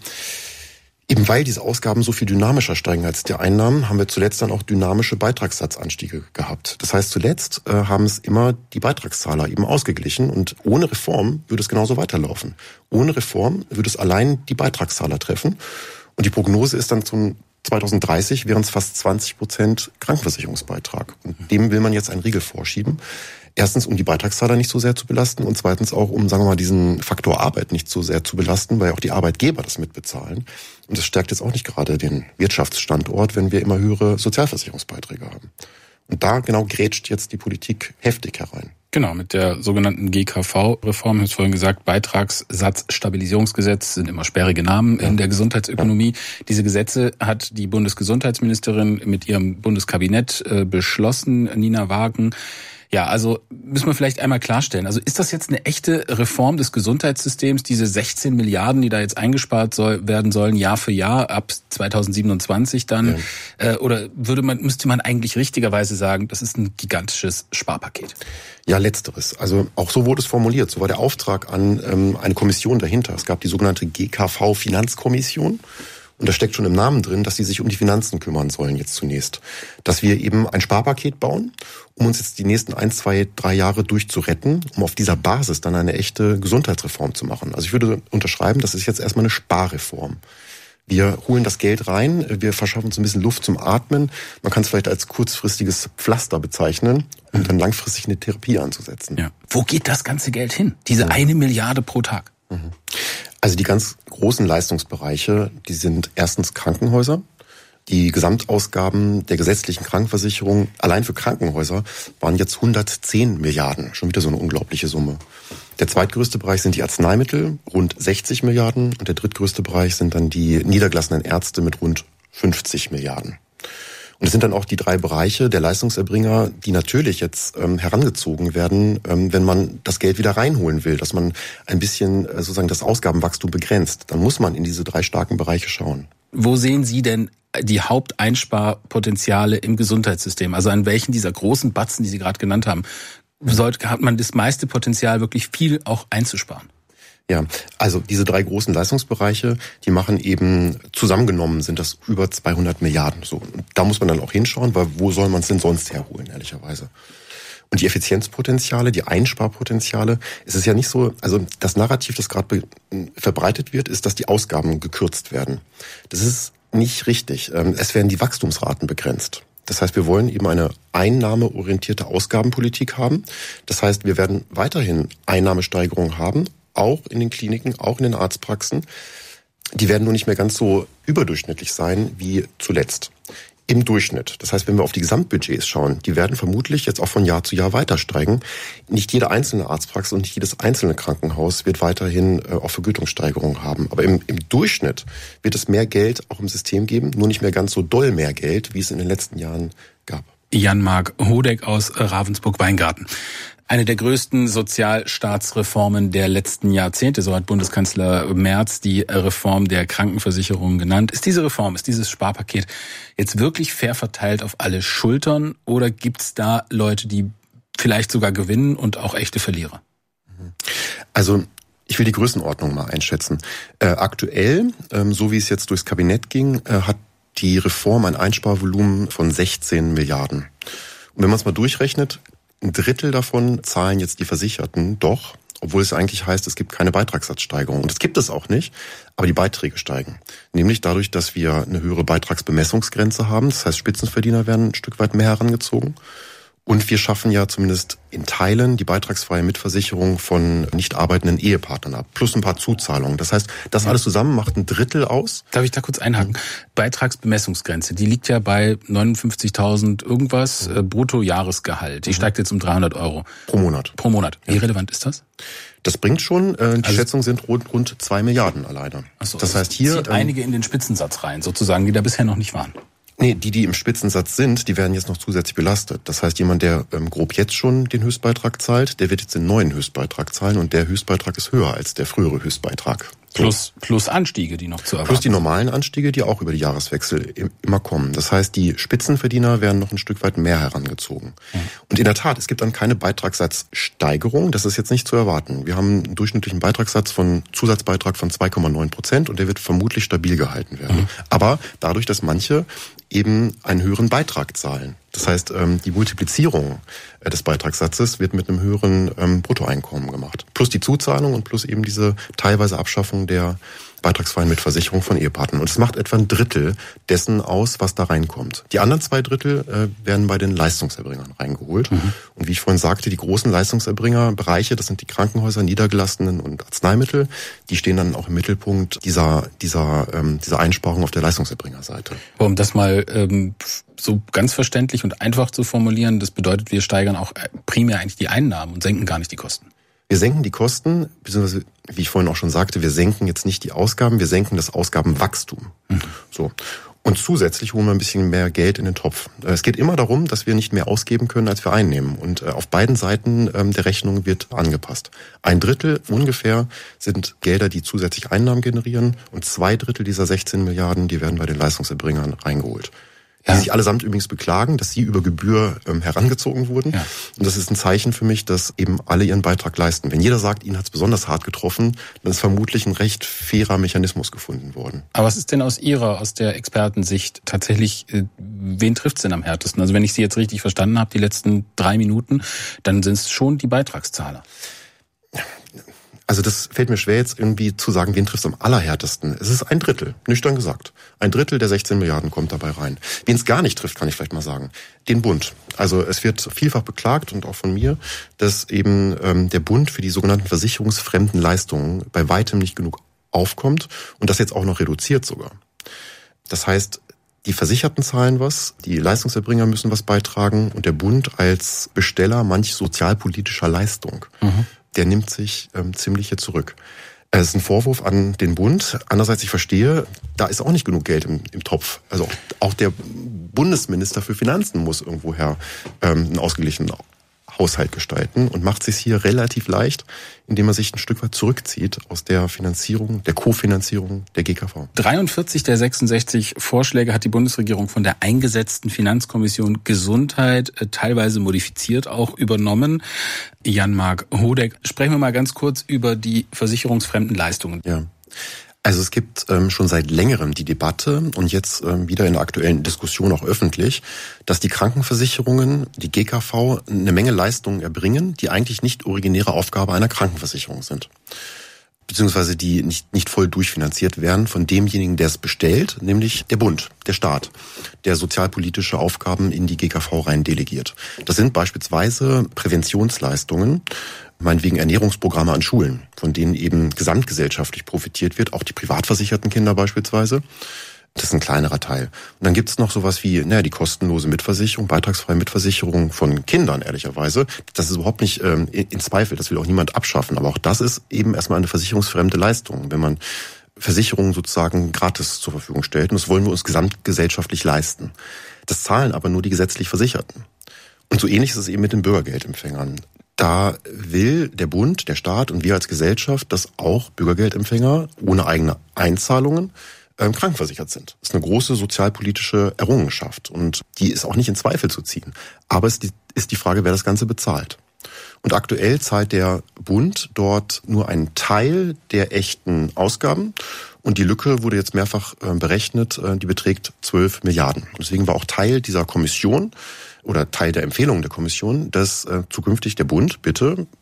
[SPEAKER 12] eben weil diese Ausgaben so viel dynamischer steigen als die Einnahmen, haben wir zuletzt dann auch dynamische Beitragssatzanstiege gehabt. Das heißt, zuletzt äh, haben es immer die Beitragszahler eben ausgeglichen und ohne Reform würde es genauso weiterlaufen. Ohne Reform würde es allein die Beitragszahler treffen und die Prognose ist dann zum zweitausenddreißig wären es fast zwanzig Prozent Krankenversicherungsbeitrag. Und dem will man jetzt einen Riegel vorschieben. Erstens, um die Beitragszahler nicht so sehr zu belasten und zweitens auch, um, sagen wir mal, diesen Faktor Arbeit nicht so sehr zu belasten, weil auch die Arbeitgeber das mitbezahlen. Und das stärkt jetzt auch nicht gerade den Wirtschaftsstandort, wenn wir immer höhere Sozialversicherungsbeiträge haben. Und da genau grätscht jetzt die Politik heftig herein.
[SPEAKER 11] Genau, mit der sogenannten G K V-Reform, ich habe es vorhin gesagt, Beitragssatzstabilisierungsgesetz sind immer sperrige Namen ja. in der Gesundheitsökonomie. Ja. Diese Gesetze hat die Bundesgesundheitsministerin mit ihrem Bundeskabinett äh, beschlossen, Nina Wagen. Ja, also müssen wir vielleicht einmal klarstellen. Also ist das jetzt eine echte Reform des Gesundheitssystems, diese sechzehn Milliarden, die da jetzt eingespart soll, werden sollen, Jahr für Jahr ab zweitausendsiebenundzwanzig dann? Ja. Äh, oder würde man, müsste man eigentlich richtigerweise sagen, das ist ein gigantisches Sparpaket?
[SPEAKER 12] Ja, letzteres. Also auch so wurde es formuliert. So war der Auftrag an ähm, eine Kommission dahinter. Es gab die sogenannte G K V-Finanzkommission. Und da steckt schon im Namen drin, dass sie sich um die Finanzen kümmern sollen jetzt zunächst. Dass wir eben ein Sparpaket bauen, um uns jetzt die nächsten ein, zwei, drei Jahre durchzuretten, um auf dieser Basis dann eine echte Gesundheitsreform zu machen. Also ich würde unterschreiben, das ist jetzt erstmal eine Sparreform. Wir holen das Geld rein, wir verschaffen uns ein bisschen Luft zum Atmen. Man kann es vielleicht als kurzfristiges Pflaster bezeichnen, um dann langfristig eine Therapie anzusetzen.
[SPEAKER 11] Ja. Wo geht das ganze Geld hin? Diese ja. eine Milliarde pro Tag?
[SPEAKER 12] Mhm. Also die ganz großen Leistungsbereiche, die sind erstens Krankenhäuser. Die Gesamtausgaben der gesetzlichen Krankenversicherung allein für Krankenhäuser waren jetzt hundertzehn Milliarden. Schon wieder so eine unglaubliche Summe. Der zweitgrößte Bereich sind die Arzneimittel, rund sechzig Milliarden. Und der drittgrößte Bereich sind dann die niedergelassenen Ärzte mit rund fünfzig Milliarden. Und es sind dann auch die drei Bereiche der Leistungserbringer, die natürlich jetzt ähm, herangezogen werden, ähm, wenn man das Geld wieder reinholen will, dass man ein bisschen äh, sozusagen das Ausgabenwachstum begrenzt. Dann muss man in diese drei starken Bereiche schauen.
[SPEAKER 11] Wo sehen Sie denn die Haupteinsparpotenziale im Gesundheitssystem? Also an welchen dieser großen Batzen, die Sie gerade genannt haben, sollte, hat man das meiste Potenzial, wirklich viel auch einzusparen?
[SPEAKER 12] Ja, also diese drei großen Leistungsbereiche, die machen eben, zusammengenommen sind das über zweihundert Milliarden. So, und da muss man dann auch hinschauen, weil wo soll man es denn sonst herholen, ehrlicherweise? Und die Effizienzpotenziale, die Einsparpotenziale, es ist ja nicht so, also das Narrativ, das gerade verbreitet wird, ist, dass die Ausgaben gekürzt werden. Das ist nicht richtig. Es werden die Wachstumsraten begrenzt. Das heißt, wir wollen eben eine einnahmeorientierte Ausgabenpolitik haben. Das heißt, wir werden weiterhin Einnahmesteigerungen haben, auch in den Kliniken, auch in den Arztpraxen. Die werden nur nicht mehr ganz so überdurchschnittlich sein wie zuletzt. Im Durchschnitt. Das heißt, wenn wir auf die Gesamtbudgets schauen, die werden vermutlich jetzt auch von Jahr zu Jahr weiter steigen. Nicht jede einzelne Arztpraxis und nicht jedes einzelne Krankenhaus wird weiterhin äh, auch Vergütungssteigerungen haben. Aber im, im Durchschnitt wird es mehr Geld auch im System geben, nur nicht mehr ganz so doll mehr Geld, wie es in den letzten Jahren gab.
[SPEAKER 11] Jan-Marc Hodeck aus Ravensburg-Weingarten. Eine der größten Sozialstaatsreformen der letzten Jahrzehnte, so hat Bundeskanzler Merz die Reform der Krankenversicherung genannt. Ist diese Reform, ist dieses Sparpaket jetzt wirklich fair verteilt auf alle Schultern oder gibt es da Leute, die vielleicht sogar gewinnen und auch echte Verlierer?
[SPEAKER 12] Also ich will die Größenordnung mal einschätzen. Äh, aktuell, ähm, so wie es jetzt durchs Kabinett ging, äh, hat die Reform ein Einsparvolumen von sechzehn Milliarden. Und wenn man es mal durchrechnet, ein Drittel davon zahlen jetzt die Versicherten doch, obwohl es eigentlich heißt, es gibt keine Beitragssatzsteigerung. Und das gibt es auch nicht, aber die Beiträge steigen. Nämlich dadurch, dass wir eine höhere Beitragsbemessungsgrenze haben. Das heißt, Spitzenverdiener werden ein Stück weit mehr herangezogen. Und wir schaffen ja zumindest in Teilen die beitragsfreie Mitversicherung von nicht arbeitenden Ehepartnern ab. Plus ein paar Zuzahlungen. Das heißt, das alles zusammen macht ein Drittel aus.
[SPEAKER 11] Darf ich da kurz einhaken? Mhm. Beitragsbemessungsgrenze, die liegt ja bei neunundfünfzigtausend irgendwas äh, Bruttojahresgehalt. Die mhm. steigt jetzt um dreihundert Euro.
[SPEAKER 12] Pro Monat.
[SPEAKER 11] Pro Monat. Wie ja. relevant ist das?
[SPEAKER 12] Das bringt schon, äh, die also, Schätzungen sind rund, rund zwei Milliarden alleine.
[SPEAKER 11] Ach so,
[SPEAKER 12] das heißt hier
[SPEAKER 11] zieht ähm, einige in den Spitzensatz rein, sozusagen, die da bisher noch nicht waren.
[SPEAKER 12] Nee, die, die im Spitzensatz sind, die werden jetzt noch zusätzlich belastet. Das heißt, jemand, der ähm, grob jetzt schon den Höchstbeitrag zahlt, der wird jetzt den neuen Höchstbeitrag zahlen und der Höchstbeitrag ist höher als der frühere Höchstbeitrag. So.
[SPEAKER 11] Plus, plus Anstiege, die noch zu erwarten.
[SPEAKER 12] Plus die normalen Anstiege, die auch über die Jahreswechsel immer kommen. Das heißt, die Spitzenverdiener werden noch ein Stück weit mehr herangezogen. Mhm. Und in der Tat, es gibt dann keine Beitragssatzsteigerung. Das ist jetzt nicht zu erwarten. Wir haben einen durchschnittlichen Beitragssatz von Zusatzbeitrag von zwei Komma neun Prozent und der wird vermutlich stabil gehalten werden. Mhm. Aber dadurch, dass manche eben einen höheren Beitrag zahlen. Das heißt, die Multiplizierung des Beitragssatzes wird mit einem höheren Bruttoeinkommen gemacht. Plus die Zuzahlung und plus eben diese teilweise Abschaffung der beitragsfreien Mitversicherung von Ehepartnern. Und es macht etwa ein Drittel dessen aus, was da reinkommt. Die anderen zwei Drittel äh, werden bei den Leistungserbringern reingeholt. Mhm. Und wie ich vorhin sagte, die großen Leistungserbringerbereiche, das sind die Krankenhäuser, Niedergelassenen und Arzneimittel, die stehen dann auch im Mittelpunkt dieser dieser ähm, dieser Einsparung auf der Leistungserbringerseite.
[SPEAKER 11] Um das mal ähm, so ganz verständlich und einfach zu formulieren, das bedeutet, wir steigern auch primär eigentlich die Einnahmen und senken gar nicht die Kosten.
[SPEAKER 12] Wir senken die Kosten, beziehungsweise, wie ich vorhin auch schon sagte, wir senken jetzt nicht die Ausgaben, wir senken das Ausgabenwachstum. Mhm. So. Und zusätzlich holen wir ein bisschen mehr Geld in den Topf. Es geht immer darum, dass wir nicht mehr ausgeben können, als wir einnehmen. Und auf beiden Seiten der Rechnung wird angepasst. Ein Drittel ungefähr sind Gelder, die zusätzlich Einnahmen generieren. Und zwei Drittel dieser sechzehn Milliarden, die werden bei den Leistungserbringern reingeholt. Die ja. sich allesamt übrigens beklagen, dass sie über Gebühr ähm, herangezogen wurden. Ja. Und das ist ein Zeichen für mich, dass eben alle ihren Beitrag leisten. Wenn jeder sagt, ihn hat es besonders hart getroffen, dann ist vermutlich ein recht fairer Mechanismus gefunden worden.
[SPEAKER 11] Aber was ist denn aus Ihrer, aus der Expertensicht tatsächlich, äh, wen trifft es denn am härtesten? Also wenn ich Sie jetzt richtig verstanden habe, die letzten drei Minuten, dann sind es schon die Beitragszahler.
[SPEAKER 12] Also das fällt mir schwer jetzt irgendwie zu sagen, wen trifft es am allerhärtesten. Es ist ein Drittel, nüchtern gesagt. Ein Drittel der sechzehn Milliarden kommt dabei rein. Wen es gar nicht trifft, kann ich vielleicht mal sagen, den Bund. Also es wird vielfach beklagt und auch von mir, dass eben ähm, der Bund für die sogenannten versicherungsfremden Leistungen bei weitem nicht genug aufkommt und das jetzt auch noch reduziert sogar. Das heißt, die Versicherten zahlen was, die Leistungserbringer müssen was beitragen und der Bund als Besteller manch sozialpolitischer Leistung, mhm. der nimmt sich ähm, ziemlich hier zurück. Es ist ein Vorwurf an den Bund. Andererseits, ich verstehe, da ist auch nicht genug Geld im, im Topf. Also auch, auch der Bundesminister für Finanzen muss irgendwoher ähm, einen ausgeglichenen Haushalt gestalten und macht es sich hier relativ leicht, indem er sich ein Stück weit zurückzieht aus der Finanzierung, der Kofinanzierung der G K V.
[SPEAKER 11] dreiundvierzig der sechsundsechzig Vorschläge hat die Bundesregierung von der eingesetzten Finanzkommission Gesundheit äh, teilweise modifiziert auch übernommen. Jan-Marc Hodeck, sprechen wir mal ganz kurz über die versicherungsfremden Leistungen.
[SPEAKER 12] Ja. Also es gibt ähm, schon seit längerem die Debatte und jetzt ähm, wieder in der aktuellen Diskussion auch öffentlich, dass die Krankenversicherungen, die G K V, eine Menge Leistungen erbringen, die eigentlich nicht originäre Aufgabe einer Krankenversicherung sind. Beziehungsweise die nicht, nicht voll durchfinanziert werden von demjenigen, der es bestellt, nämlich der Bund, der Staat, der sozialpolitische Aufgaben in die G K V rein delegiert. Das sind beispielsweise Präventionsleistungen, meinetwegen Ernährungsprogramme an Schulen, von denen eben gesamtgesellschaftlich profitiert wird, auch die privat versicherten Kinder beispielsweise. Das ist ein kleinerer Teil. Und dann gibt es noch sowas wie, naja, die kostenlose Mitversicherung, beitragsfreie Mitversicherung von Kindern, ehrlicherweise. Das ist überhaupt nicht ähm, in Zweifel, das will auch niemand abschaffen. Aber auch das ist eben erstmal eine versicherungsfremde Leistung, wenn man Versicherungen sozusagen gratis zur Verfügung stellt. Und das wollen wir uns gesamtgesellschaftlich leisten. Das zahlen aber nur die gesetzlich Versicherten. Und so ähnlich ist es eben mit den Bürgergeldempfängern. Da will der Bund, der Staat und wir als Gesellschaft, dass auch Bürgergeldempfänger ohne eigene Einzahlungen ähm, krankenversichert sind. Das ist eine große sozialpolitische Errungenschaft und die ist auch nicht in Zweifel zu ziehen. Aber es ist die Frage, wer das Ganze bezahlt. Und aktuell zahlt der Bund dort nur einen Teil der echten Ausgaben und die Lücke wurde jetzt mehrfach äh, berechnet, äh, die beträgt zwölf Milliarden. Und deswegen war auch Teil dieser Kommission oder Teil der Empfehlung der Kommission, dass äh, zukünftig der Bund bitte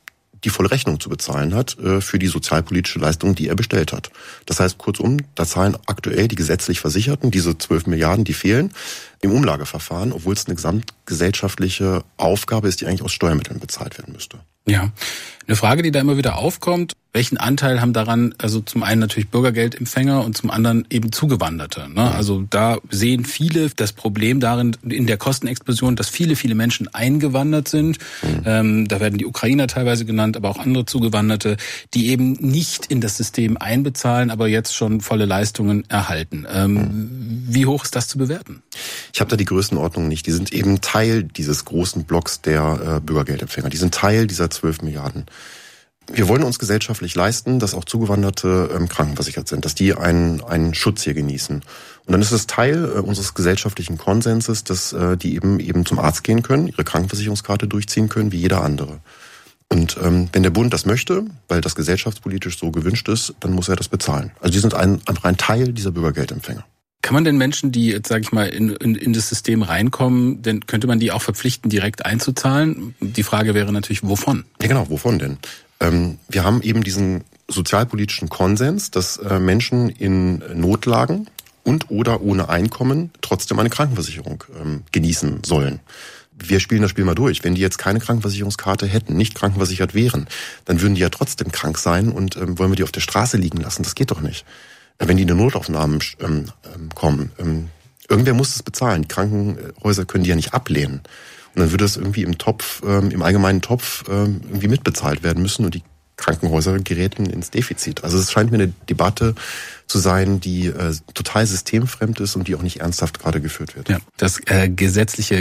[SPEAKER 12] die volle Rechnung zu bezahlen hat äh, für die sozialpolitische Leistung, die er bestellt hat. Das heißt, kurzum, da zahlen aktuell die gesetzlich Versicherten diese zwölf Milliarden, die fehlen, im Umlageverfahren, obwohl es eine gesamtgesellschaftliche Aufgabe ist, die eigentlich aus Steuermitteln bezahlt werden müsste.
[SPEAKER 11] Ja, eine Frage, die da immer wieder aufkommt, welchen Anteil haben daran, also zum einen natürlich Bürgergeldempfänger und zum anderen eben Zugewanderte, ne? Also da sehen viele das Problem darin, in der Kostenexplosion, dass viele, viele Menschen eingewandert sind. Mhm. Ähm, da werden die Ukrainer teilweise genannt, aber auch andere Zugewanderte, die eben nicht in das System einbezahlen, aber jetzt schon volle Leistungen erhalten. Ähm, mhm. Wie hoch ist das zu bewerten?
[SPEAKER 12] Ich habe da die Größenordnung nicht. Die sind eben Teil dieses großen Blocks der äh, Bürgergeldempfänger. Die sind Teil dieser zwölf Milliarden. Wir wollen uns gesellschaftlich leisten, dass auch Zugewanderte ähm, krankenversichert sind, dass die einen, einen Schutz hier genießen. Und dann ist es Teil äh, unseres gesellschaftlichen Konsenses, dass äh, die eben eben zum Arzt gehen können, ihre Krankenversicherungskarte durchziehen können, wie jeder andere. Und ähm, wenn der Bund das möchte, weil das gesellschaftspolitisch so gewünscht ist, dann muss er das bezahlen. Also die sind ein, einfach ein Teil dieser Bürgergeldempfänger.
[SPEAKER 11] Kann man denn Menschen, die jetzt, sage ich mal, in, in, in das System reinkommen, denn könnte man die auch verpflichten, direkt einzuzahlen? Die Frage wäre natürlich, wovon?
[SPEAKER 12] Ja genau, wovon denn? Ähm, wir haben eben diesen sozialpolitischen Konsens, dass äh, Menschen in Notlagen und oder ohne Einkommen trotzdem eine Krankenversicherung ähm, genießen sollen. Wir spielen das Spiel mal durch. Wenn die jetzt keine Krankenversicherungskarte hätten, nicht krankenversichert wären, dann würden die ja trotzdem krank sein und ähm, wollen wir die auf der Straße liegen lassen? Das geht doch nicht. Wenn die in die Notaufnahmen ähm, kommen. Ähm, irgendwer muss es bezahlen. Die Krankenhäuser können die ja nicht ablehnen. Und dann würde das irgendwie im Topf, ähm, im allgemeinen Topf ähm, irgendwie mitbezahlt werden müssen und die Krankenhäuser geraten ins Defizit. Also es scheint mir eine Debatte zu sein, die äh, total systemfremd ist und die auch nicht ernsthaft gerade geführt wird.
[SPEAKER 11] Ja, das äh, gesetzliche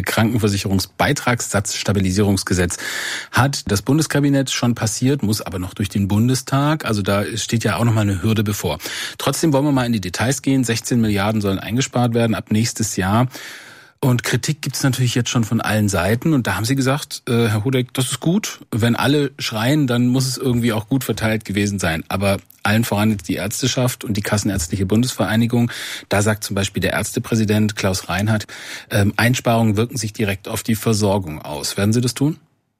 [SPEAKER 11] Krankenversicherungsbeitragssatzstabilisierungsgesetz hat das Bundeskabinett schon passiert, muss aber noch durch den Bundestag. Also da steht ja auch noch mal eine Hürde bevor. Trotzdem wollen wir mal in die Details gehen. sechzehn Milliarden sollen eingespart werden ab nächstes Jahr. Und Kritik gibt's natürlich jetzt schon von allen Seiten. Und da haben Sie gesagt, äh, Herr Hodeck, das ist gut. Wenn alle schreien, dann muss es irgendwie auch gut verteilt gewesen sein. Aber allen voran jetzt die Ärzteschaft und die Kassenärztliche Bundesvereinigung. Da sagt zum Beispiel der Ärztepräsident Klaus Reinhardt, ähm, Einsparungen wirken sich direkt auf die Versorgung aus. Werden Sie das tun?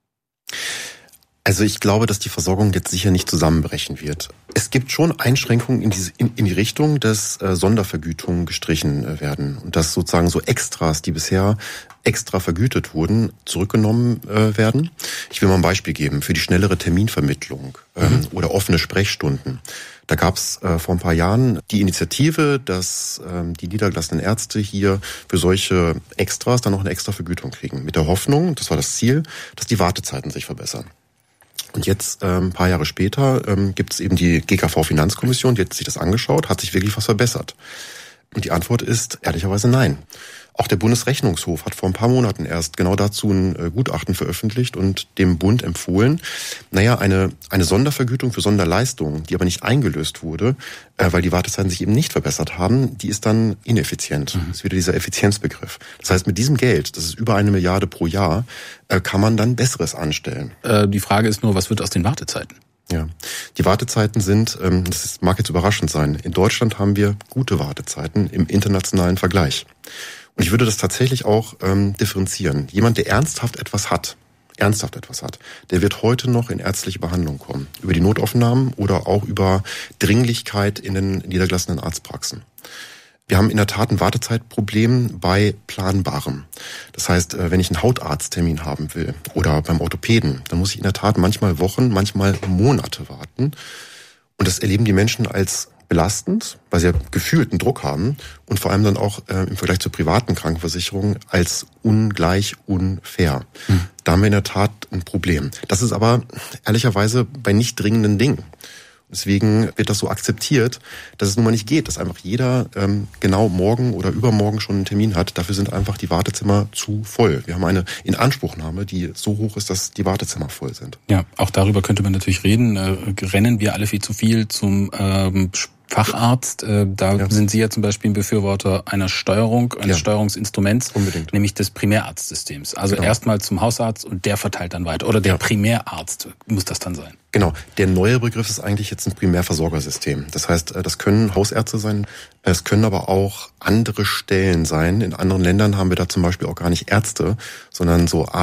[SPEAKER 12] Also ich glaube, dass die Versorgung jetzt sicher nicht zusammenbrechen wird. Es gibt schon Einschränkungen in die, in, in die Richtung, dass äh, Sondervergütungen gestrichen äh, werden und dass sozusagen so Extras, die bisher extra vergütet wurden, zurückgenommen äh, werden. Ich will mal ein Beispiel geben für die schnellere Terminvermittlung ähm, mhm. oder offene Sprechstunden. Da gab es äh, vor ein paar Jahren die Initiative, dass ähm, die niedergelassenen Ärzte hier für solche Extras dann noch eine extra Vergütung kriegen. Mit der Hoffnung, das war das Ziel, dass die Wartezeiten sich verbessern. Und jetzt, ähm, ein paar Jahre später, ähm, gibt es eben die G K V-Finanzkommission, die hat sich das angeschaut, hat sich wirklich was verbessert. Und die Antwort ist ehrlicherweise nein. Auch der Bundesrechnungshof hat vor ein paar Monaten erst genau dazu ein äh, Gutachten veröffentlicht und dem Bund empfohlen, naja, eine eine Sondervergütung für Sonderleistungen, die aber nicht eingelöst wurde, äh, weil die Wartezeiten sich eben nicht verbessert haben, die ist dann ineffizient. Mhm. Das ist wieder dieser Effizienzbegriff. Das heißt, mit diesem Geld, das ist über eine Milliarde pro Jahr, äh, kann man dann Besseres anstellen.
[SPEAKER 11] Äh, die Frage ist nur, was wird aus den Wartezeiten?
[SPEAKER 12] Ja, die Wartezeiten sind, ähm, das mag jetzt überraschend sein, in Deutschland haben wir gute Wartezeiten im internationalen Vergleich. Und ich würde das tatsächlich auch ähm, differenzieren. Jemand, der ernsthaft etwas hat, ernsthaft etwas hat, der wird heute noch in ärztliche Behandlung kommen. Über die Notaufnahmen oder auch über Dringlichkeit in den niedergelassenen Arztpraxen. Wir haben in der Tat ein Wartezeitproblem bei Planbarem. Das heißt, wenn ich einen Hautarzttermin haben will oder beim Orthopäden, dann muss ich in der Tat manchmal Wochen, manchmal Monate warten. Und das erleben die Menschen als belastend, weil sie ja gefühlten Druck haben und vor allem dann auch äh, im Vergleich zur privaten Krankenversicherung als ungleich unfair. Hm. Da haben wir in der Tat ein Problem. Das ist aber ehrlicherweise bei nicht dringenden Dingen. Deswegen wird das so akzeptiert, dass es nun mal nicht geht, dass einfach jeder ähm, genau morgen oder übermorgen schon einen Termin hat. Dafür sind einfach die Wartezimmer zu voll. Wir haben eine Inanspruchnahme, die so hoch ist, dass die Wartezimmer voll sind.
[SPEAKER 11] Ja, auch darüber könnte man natürlich reden. Äh, rennen wir alle viel zu viel zum ähm, Facharzt. Äh, da ja. sind Sie ja zum Beispiel ein Befürworter einer Steuerung, eines ja. Steuerungsinstruments, Unbedingt. nämlich des Primärarztsystems. Also genau. erstmal zum Hausarzt und der verteilt dann weiter. Oder der ja. Primärarzt muss das dann sein.
[SPEAKER 12] Genau. Der neue Begriff ist eigentlich jetzt ein Primärversorgersystem. Das heißt, das können Hausärzte sein, es können aber auch andere Stellen sein. In anderen Ländern haben wir da zum Beispiel auch gar nicht Ärzte, sondern so Arzt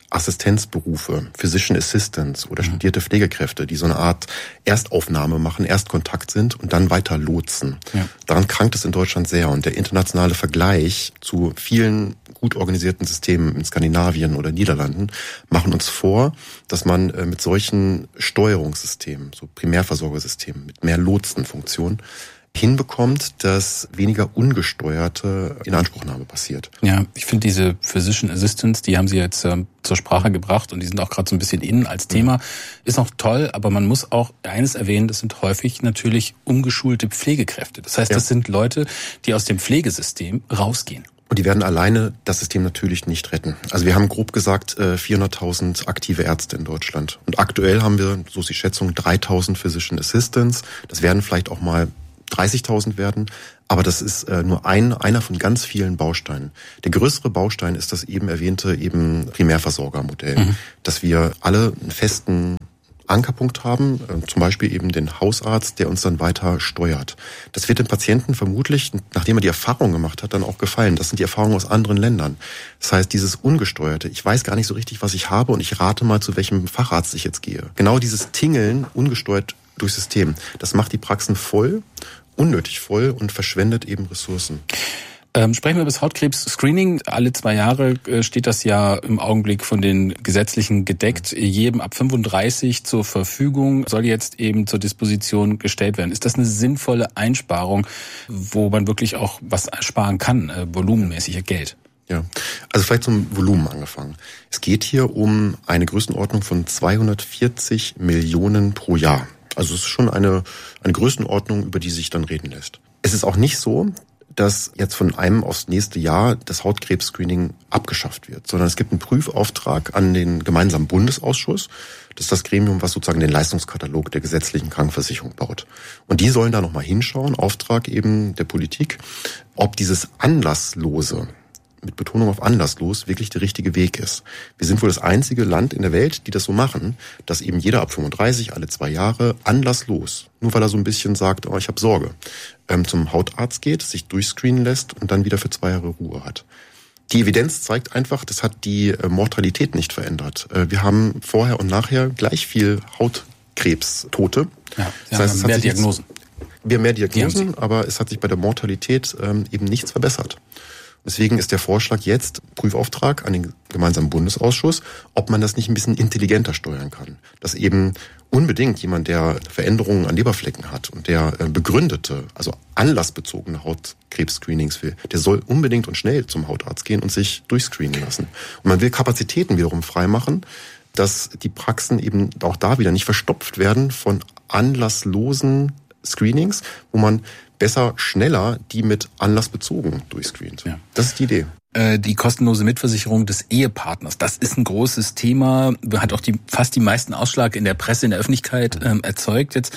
[SPEAKER 12] Assistenzberufe, Physician Assistants oder studierte Pflegekräfte, die so eine Art Erstaufnahme machen, Erstkontakt sind und dann weiter lotsen. Ja. Daran krankt es in Deutschland sehr. Und der internationale Vergleich zu vielen gut organisierten Systemen in Skandinavien oder Niederlanden machen uns vor, dass man mit solchen Steuerungssystemen, so Primärversorgersystemen mit mehr Lotsenfunktionen hinbekommt, dass weniger ungesteuerte Inanspruchnahme passiert.
[SPEAKER 11] Ja, ich finde diese Physician Assistants, die haben Sie jetzt äh, zur Sprache gebracht und die sind auch gerade so ein bisschen innen als Thema. Mhm. Ist auch toll, aber man muss auch eines erwähnen, das sind häufig natürlich umgeschulte Pflegekräfte. Das heißt, ja. das sind Leute, die aus dem Pflegesystem rausgehen.
[SPEAKER 12] Und die werden alleine das System natürlich nicht retten. Also wir haben grob gesagt vierhunderttausend aktive Ärzte in Deutschland. Und aktuell haben wir, so ist die Schätzung, dreitausend Physician Assistants. Das werden vielleicht auch mal dreißigtausend werden, aber das ist äh, nur ein einer von ganz vielen Bausteinen. Der größere Baustein ist das eben erwähnte eben Primärversorgermodell, mhm. dass wir alle einen festen Ankerpunkt haben, äh, zum Beispiel eben den Hausarzt, der uns dann weiter steuert. Das wird dem Patienten vermutlich, nachdem er die Erfahrung gemacht hat, dann auch gefallen. Das sind die Erfahrungen aus anderen Ländern. Das heißt, dieses Ungesteuerte, ich weiß gar nicht so richtig, was ich habe und ich rate mal, zu welchem Facharzt ich jetzt gehe. Genau dieses Tingeln, ungesteuert durch System, das macht die Praxen voll, unnötig voll und verschwendet eben Ressourcen.
[SPEAKER 11] Ähm, sprechen wir über das Hautkrebs-Screening. Alle zwei Jahre äh, steht das ja im Augenblick von den Gesetzlichen gedeckt. Jedem ab fünfunddreißig zur Verfügung, soll jetzt eben zur Disposition gestellt werden. Ist das eine sinnvolle Einsparung, wo man wirklich auch was sparen kann, äh, volumenmäßig Geld?
[SPEAKER 12] Ja, also vielleicht zum Volumen angefangen. Es geht hier um eine Größenordnung von zweihundertvierzig Millionen pro Jahr. Also es ist schon eine, eine Größenordnung, über die sich dann reden lässt. Es ist auch nicht so, dass jetzt von einem aufs nächste Jahr das Hautkrebs-Screening abgeschafft wird, sondern es gibt einen Prüfauftrag an den gemeinsamen Bundesausschuss. Das ist das Gremium, was sozusagen den Leistungskatalog der gesetzlichen Krankenversicherung baut. Und die sollen da nochmal hinschauen, Auftrag eben der Politik, ob dieses anlasslose, mit Betonung auf anlasslos, wirklich der richtige Weg ist. Wir sind wohl das einzige Land in der Welt, die das so machen, dass eben jeder ab fünfunddreißig, alle zwei Jahre, anlasslos, nur weil er so ein bisschen sagt, oh, ich habe Sorge, ähm, zum Hautarzt geht, sich durchscreenen lässt und dann wieder für zwei Jahre Ruhe hat. Die Evidenz zeigt einfach, das hat die äh, Mortalität nicht verändert. Äh, wir haben vorher und nachher gleich viel Hautkrebstote.
[SPEAKER 11] Ja, das heißt, es hat mehr Diagnosen.
[SPEAKER 12] Jetzt, wir haben mehr Diagnosen, aber es hat sich bei der Mortalität ähm, eben nichts verbessert. Deswegen ist der Vorschlag jetzt, Prüfauftrag an den gemeinsamen Bundesausschuss, ob man das nicht ein bisschen intelligenter steuern kann. Dass eben unbedingt jemand, der Veränderungen an Leberflecken hat und der begründete, also anlassbezogene Hautkrebs-Screenings will, der soll unbedingt und schnell zum Hautarzt gehen und sich durchscreenen lassen. Und man will Kapazitäten wiederum freimachen, dass die Praxen eben auch da wieder nicht verstopft werden von anlasslosen Screenings, wo man besser, schneller die mit Anlass bezogen durchscreent. Ja. Das ist die Idee.
[SPEAKER 11] Äh, die kostenlose Mitversicherung des Ehepartners, das ist ein großes Thema, hat auch die fast die meisten Ausschlag in der Presse, in der Öffentlichkeit ähm, erzeugt jetzt.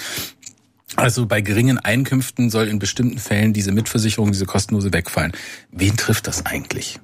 [SPEAKER 11] Also bei geringen Einkünften soll in bestimmten Fällen diese Mitversicherung, diese kostenlose wegfallen. Wen trifft das eigentlich?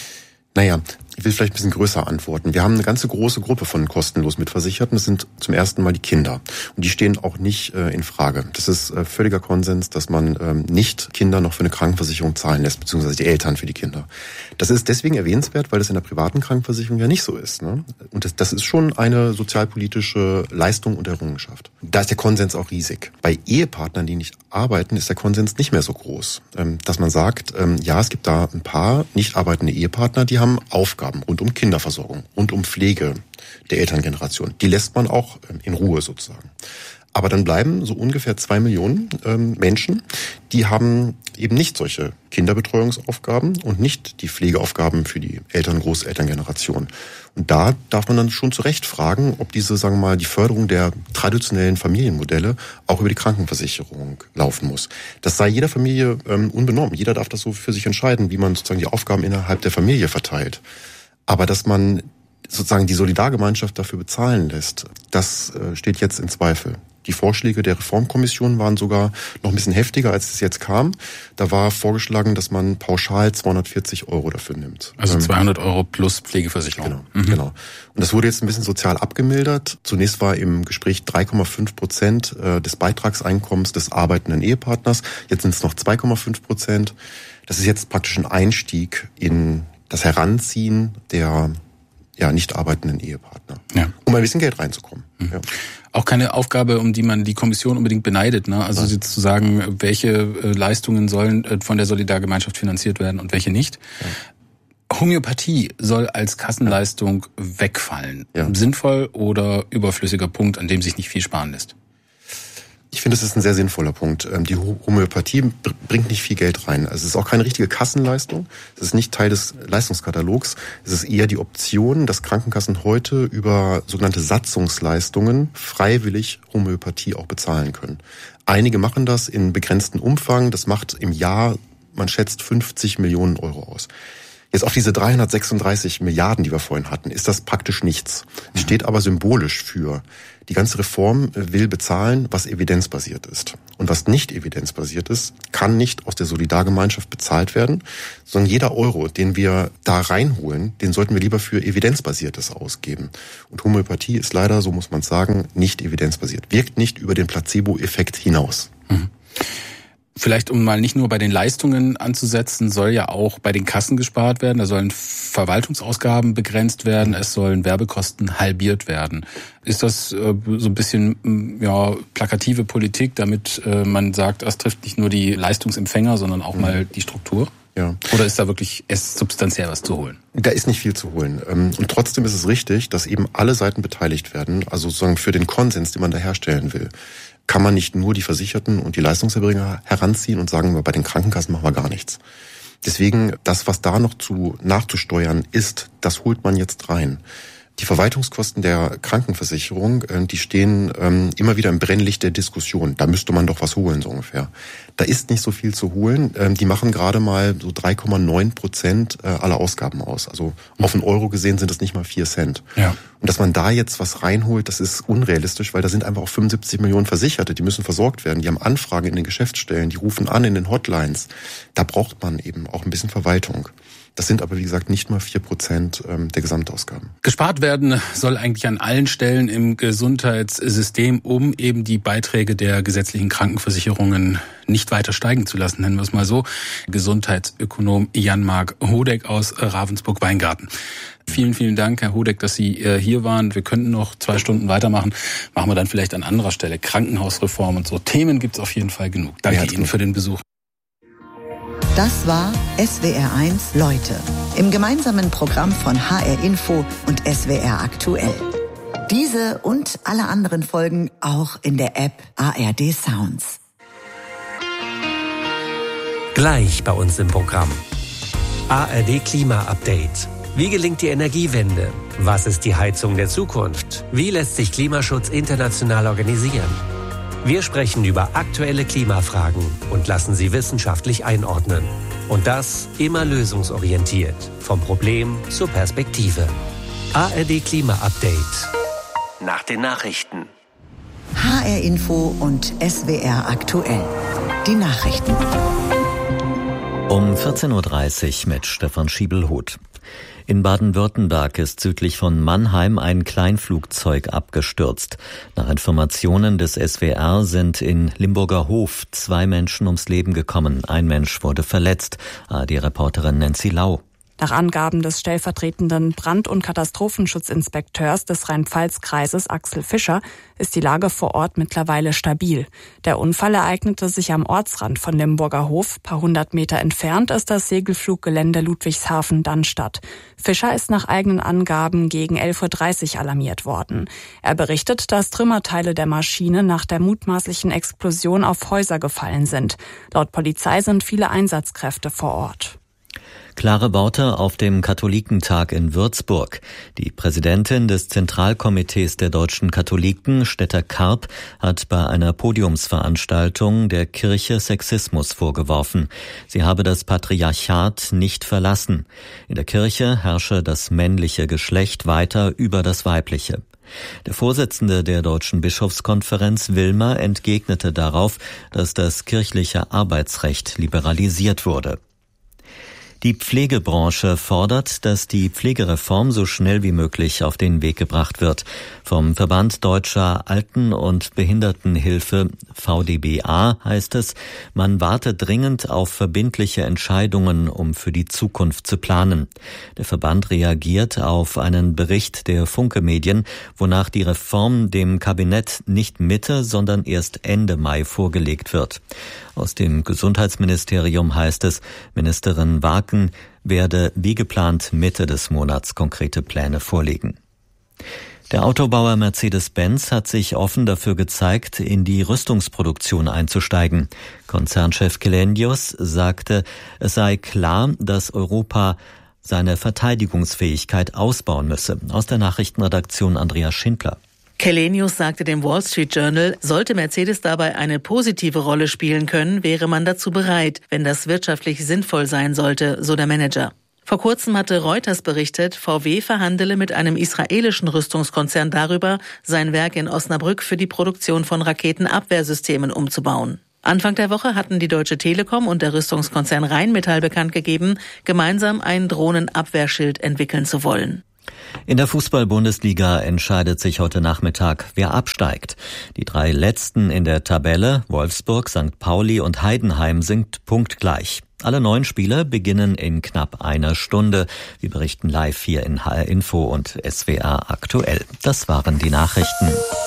[SPEAKER 12] Naja, ich will vielleicht ein bisschen größer antworten. Wir haben eine ganze große Gruppe von kostenlos Mitversicherten. Das sind zum ersten Mal die Kinder. Und die stehen auch nicht äh, in Frage. Das ist äh, völliger Konsens, dass man ähm, nicht Kinder noch für eine Krankenversicherung zahlen lässt, beziehungsweise die Eltern für die Kinder. Das ist deswegen erwähnenswert, weil das in der privaten Krankenversicherung ja nicht so ist. Ne? Und das, das ist schon eine sozialpolitische Leistung und Errungenschaft. Da ist der Konsens auch riesig. Bei Ehepartnern, die nicht arbeiten, ist der Konsens nicht mehr so groß. Ähm, dass man sagt, ähm, ja, es gibt da ein paar nicht arbeitende Ehepartner, die haben Aufgaben rund um Kinderversorgung, rund um Pflege der Elterngeneration. Die lässt man auch in Ruhe sozusagen. Aber dann bleiben so ungefähr zwei Millionen ähm, Menschen, die haben eben nicht solche Kinderbetreuungsaufgaben und nicht die Pflegeaufgaben für die Eltern-, Großelterngeneration. Und da darf man dann schon zu Recht fragen, ob diese, sagen wir mal, die Förderung der traditionellen Familienmodelle auch über die Krankenversicherung laufen muss. Das sei jeder Familie ähm, unbenommen. Jeder darf das so für sich entscheiden, wie man sozusagen die Aufgaben innerhalb der Familie verteilt. Aber dass man sozusagen die Solidargemeinschaft dafür bezahlen lässt, das äh, steht jetzt in Zweifel. Die Vorschläge der Reformkommission waren sogar noch ein bisschen heftiger, als es jetzt kam. Da war vorgeschlagen, dass man pauschal zweihundertvierzig Euro dafür nimmt.
[SPEAKER 11] Also zweihundert Euro plus Pflegeversicherung.
[SPEAKER 12] Genau, mhm. genau. Und das wurde jetzt ein bisschen sozial abgemildert. Zunächst war im Gespräch drei Komma fünf Prozent des Beitragseinkommens des arbeitenden Ehepartners. Jetzt sind es noch zwei Komma fünf Prozent. Das ist jetzt praktisch ein Einstieg in das Heranziehen der ja, nicht arbeitenden Ehepartner,
[SPEAKER 11] ja.
[SPEAKER 12] um ein bisschen Geld reinzukommen. Mhm. Ja.
[SPEAKER 11] Auch keine Aufgabe, um die man die Kommission unbedingt beneidet, ne? Also jetzt zu sagen, welche Leistungen sollen von der Solidargemeinschaft finanziert werden und welche nicht. Ja. Homöopathie soll als Kassenleistung wegfallen. Ja. Sinnvoll oder überflüssiger Punkt, an dem sich nicht viel sparen lässt?
[SPEAKER 12] Ich finde, es ist ein sehr sinnvoller Punkt. Die Homöopathie bringt nicht viel Geld rein. Also es ist auch keine richtige Kassenleistung. Es ist nicht Teil des Leistungskatalogs. Es ist eher die Option, dass Krankenkassen heute über sogenannte Satzungsleistungen freiwillig Homöopathie auch bezahlen können. Einige machen das in begrenztem Umfang. Das macht im Jahr, man schätzt, fünfzig Millionen Euro aus. Jetzt auf diese dreihundertsechsunddreißig Milliarden, die wir vorhin hatten, ist das praktisch nichts. Mhm. Steht aber symbolisch für. Die ganze Reform will bezahlen, was evidenzbasiert ist. Und was nicht evidenzbasiert ist, kann nicht aus der Solidargemeinschaft bezahlt werden, sondern jeder Euro, den wir da reinholen, den sollten wir lieber für Evidenzbasiertes ausgeben. Und Homöopathie ist leider, so muss man sagen, nicht evidenzbasiert. Wirkt nicht über den Placebo-Effekt hinaus.
[SPEAKER 11] Mhm. Vielleicht, um mal nicht nur bei den Leistungen anzusetzen, soll ja auch bei den Kassen gespart werden. Da sollen Verwaltungsausgaben begrenzt werden. Es sollen Werbekosten halbiert werden. Ist das äh, so ein bisschen ja plakative Politik, damit äh, man sagt, das trifft nicht nur die Leistungsempfänger, sondern auch mhm. mal die Struktur? Ja. Oder ist da wirklich erst substanziell was zu holen?
[SPEAKER 12] Da ist nicht viel zu holen. Und trotzdem ist es richtig, dass eben alle Seiten beteiligt werden. Also sozusagen für den Konsens, den man da herstellen will, kann man nicht nur die Versicherten und die Leistungserbringer heranziehen und sagen, bei den Krankenkassen machen wir gar nichts. Deswegen, das, was da noch zu nachzusteuern ist, das holt man jetzt rein. Die Verwaltungskosten der Krankenversicherung, die stehen immer wieder im Brennlicht der Diskussion. Da müsste man doch was holen, so ungefähr. Da ist nicht so viel zu holen. Die machen gerade mal so drei Komma neun Prozent aller Ausgaben aus. Also auf einen Euro gesehen sind es nicht mal vier Cent. Ja. Und dass man da jetzt was reinholt, das ist unrealistisch, weil da sind einfach auch fünfundsiebzig Millionen Versicherte, die müssen versorgt werden. Die haben Anfragen in den Geschäftsstellen, die rufen an in den Hotlines. Da braucht man eben auch ein bisschen Verwaltung. Das sind aber, wie gesagt, nicht mal vier Prozent der Gesamtausgaben.
[SPEAKER 11] Gespart werden soll eigentlich an allen Stellen im Gesundheitssystem, um eben die Beiträge der gesetzlichen Krankenversicherungen nicht weiter steigen zu lassen, nennen wir es mal so. Gesundheitsökonom Jan-Marc Hodeck aus Ravensburg-Weingarten. Vielen, vielen Dank, Herr Hodeck, dass Sie hier waren. Wir könnten noch zwei Stunden weitermachen. Machen wir dann vielleicht an anderer Stelle. Krankenhausreform und so. Themen gibt es auf jeden Fall genug. Danke Ihnen für den Besuch.
[SPEAKER 4] Das war S W R eins Leute im gemeinsamen Programm von H R Info und S W R Aktuell. Diese und alle anderen Folgen auch in der App A R D Sounds.
[SPEAKER 5] Gleich bei uns im Programm. A R D Klima Update. Wie gelingt die Energiewende? Was ist die Heizung der Zukunft? Wie lässt sich Klimaschutz international organisieren? Wir sprechen über aktuelle Klimafragen und lassen sie wissenschaftlich einordnen. Und das immer lösungsorientiert. Vom Problem zur Perspektive. A R D Klima Update. Nach den Nachrichten.
[SPEAKER 4] H R Info und S W R Aktuell. Die Nachrichten.
[SPEAKER 8] Um vierzehn Uhr dreißig mit Stefan Schiebelhuth. In Baden-Württemberg ist südlich von Mannheim ein Kleinflugzeug abgestürzt. Nach Informationen des S W R sind in Limburger Hof zwei Menschen ums Leben gekommen. Ein Mensch wurde verletzt. A R D-Reporterin Nancy Lau.
[SPEAKER 9] Nach Angaben des stellvertretenden Brand- und Katastrophenschutzinspekteurs des Rhein-Pfalz-Kreises Axel Fischer ist die Lage vor Ort mittlerweile stabil. Der Unfall ereignete sich am Ortsrand von Limburger Hof. Paar hundert Meter entfernt ist das Segelfluggelände Ludwigshafen-Dannstatt. Fischer ist nach eigenen Angaben gegen elf Uhr dreißig alarmiert worden. Er berichtet, dass Trümmerteile der Maschine nach der mutmaßlichen Explosion auf Häuser gefallen sind. Laut Polizei sind viele Einsatzkräfte vor Ort.
[SPEAKER 8] Klare Worte auf dem Katholikentag in Würzburg. Die Präsidentin des Zentralkomitees der deutschen Katholiken, Stetta Karp, hat bei einer Podiumsveranstaltung der Kirche Sexismus vorgeworfen. Sie habe das Patriarchat nicht verlassen. In der Kirche herrsche das männliche Geschlecht weiter über das weibliche. Der Vorsitzende der Deutschen Bischofskonferenz, Wilmer, entgegnete darauf, dass das kirchliche Arbeitsrecht liberalisiert wurde. Die Pflegebranche fordert, dass die Pflegereform so schnell wie möglich auf den Weg gebracht wird. Vom Verband Deutscher Alten- und Behindertenhilfe V D B A heißt es, man warte dringend auf verbindliche Entscheidungen, um für die Zukunft zu planen. Der Verband reagiert auf einen Bericht der Funke-Medien, wonach die Reform dem Kabinett nicht Mitte, sondern erst Ende Mai vorgelegt wird. Aus dem Gesundheitsministerium heißt es, Ministerin Waken werde wie geplant Mitte des Monats konkrete Pläne vorlegen. Der Autobauer Mercedes-Benz hat sich offen dafür gezeigt, in die Rüstungsproduktion einzusteigen. Konzernchef Källenius sagte, es sei klar, dass Europa seine Verteidigungsfähigkeit ausbauen müsse. Aus der Nachrichtenredaktion Andreas Schindler.
[SPEAKER 13] Källenius sagte dem Wall Street Journal, sollte Mercedes dabei eine positive Rolle spielen können, wäre man dazu bereit, wenn das wirtschaftlich sinnvoll sein sollte, so der Manager. Vor kurzem hatte Reuters berichtet, V W verhandele mit einem israelischen Rüstungskonzern darüber, sein Werk in Osnabrück für die Produktion von Raketenabwehrsystemen umzubauen. Anfang der Woche hatten die Deutsche Telekom und der Rüstungskonzern Rheinmetall bekannt gegeben, gemeinsam ein Drohnenabwehrschild entwickeln zu wollen.
[SPEAKER 8] In der Fußball-Bundesliga entscheidet sich heute Nachmittag, wer absteigt. Die drei Letzten in der Tabelle, Wolfsburg, Sankt Pauli und Heidenheim, sind punktgleich. Alle neun Spiele beginnen in knapp einer Stunde. Wir berichten live hier in H R Info und S W R aktuell. Das waren die Nachrichten.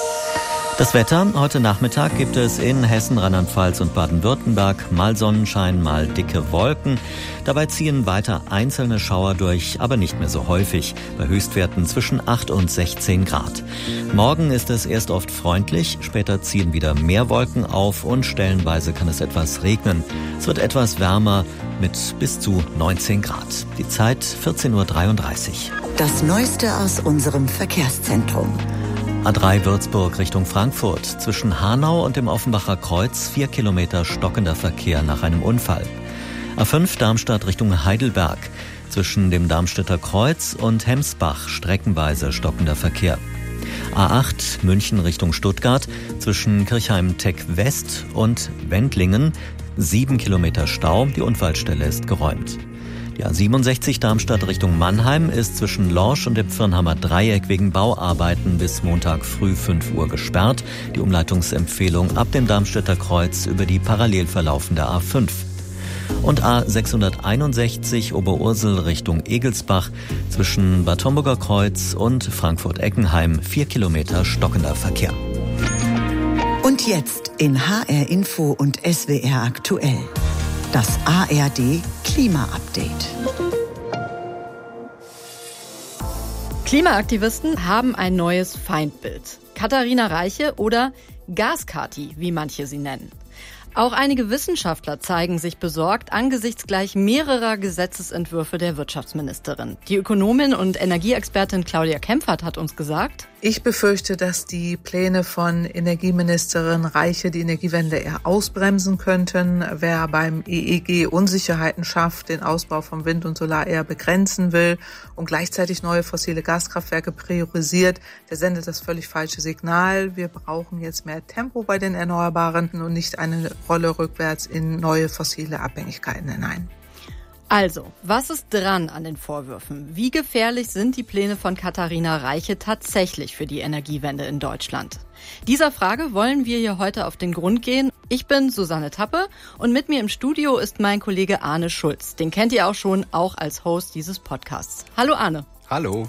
[SPEAKER 8] Das Wetter. Heute Nachmittag gibt es in Hessen, Rheinland-Pfalz und Baden-Württemberg mal Sonnenschein, mal dicke Wolken. Dabei ziehen weiter einzelne Schauer durch, aber nicht mehr so häufig, bei Höchstwerten zwischen acht und sechzehn Grad. Morgen ist es erst oft freundlich, später ziehen wieder mehr Wolken auf und stellenweise kann es etwas regnen. Es wird etwas wärmer mit bis zu neunzehn Grad. Die Zeit vierzehn Uhr dreiunddreißig.
[SPEAKER 4] Das Neueste aus unserem Verkehrszentrum.
[SPEAKER 8] A drei Würzburg Richtung Frankfurt. Zwischen Hanau und dem Offenbacher Kreuz vier Kilometer stockender Verkehr nach einem Unfall. A fünf Darmstadt Richtung Heidelberg. Zwischen dem Darmstädter Kreuz und Hemsbach streckenweise stockender Verkehr. A acht München Richtung Stuttgart. Zwischen Kirchheim-Teck West und Wendlingen sieben Kilometer Stau. Die Unfallstelle ist geräumt. Die A siebenundsechzig Darmstadt Richtung Mannheim ist zwischen Lorsch und dem Pfirnheimer Dreieck wegen Bauarbeiten bis Montag früh fünf Uhr gesperrt. Die Umleitungsempfehlung ab dem Darmstädter Kreuz über die parallel verlaufende A fünf. Und A sechshunderteinundsechzig Oberursel Richtung Egelsbach zwischen Bad Homburger Kreuz und Frankfurt-Eckenheim vier Kilometer stockender Verkehr.
[SPEAKER 4] Und jetzt in H R Info und S W R aktuell. Das A R D Klima-Update.
[SPEAKER 14] Klimaaktivisten haben ein neues Feindbild. Katharina Reiche oder Gaskati, wie manche sie nennen. Auch einige Wissenschaftler zeigen sich besorgt angesichts gleich mehrerer Gesetzesentwürfe der Wirtschaftsministerin. Die Ökonomin und Energieexpertin Claudia Kempfert hat uns gesagt:
[SPEAKER 15] Ich befürchte, dass die Pläne von Energieministerin Reiche die Energiewende eher ausbremsen könnten. Wer beim E E G Unsicherheiten schafft, den Ausbau von Wind und Solar eher begrenzen will und gleichzeitig neue fossile Gaskraftwerke priorisiert, der sendet das völlig falsche Signal. Wir brauchen jetzt mehr Tempo bei den Erneuerbaren und nicht eine Rolle rückwärts in neue fossile Abhängigkeiten hinein.
[SPEAKER 14] Also, was ist dran an den Vorwürfen? Wie gefährlich sind die Pläne von Katharina Reiche tatsächlich für die Energiewende in Deutschland? Dieser Frage wollen wir hier heute auf den Grund gehen. Ich bin Susanne Tappe und mit mir im Studio ist mein Kollege Arne Schulz. Den kennt ihr auch schon, auch als Host dieses Podcasts. Hallo Arne.
[SPEAKER 16] Hallo.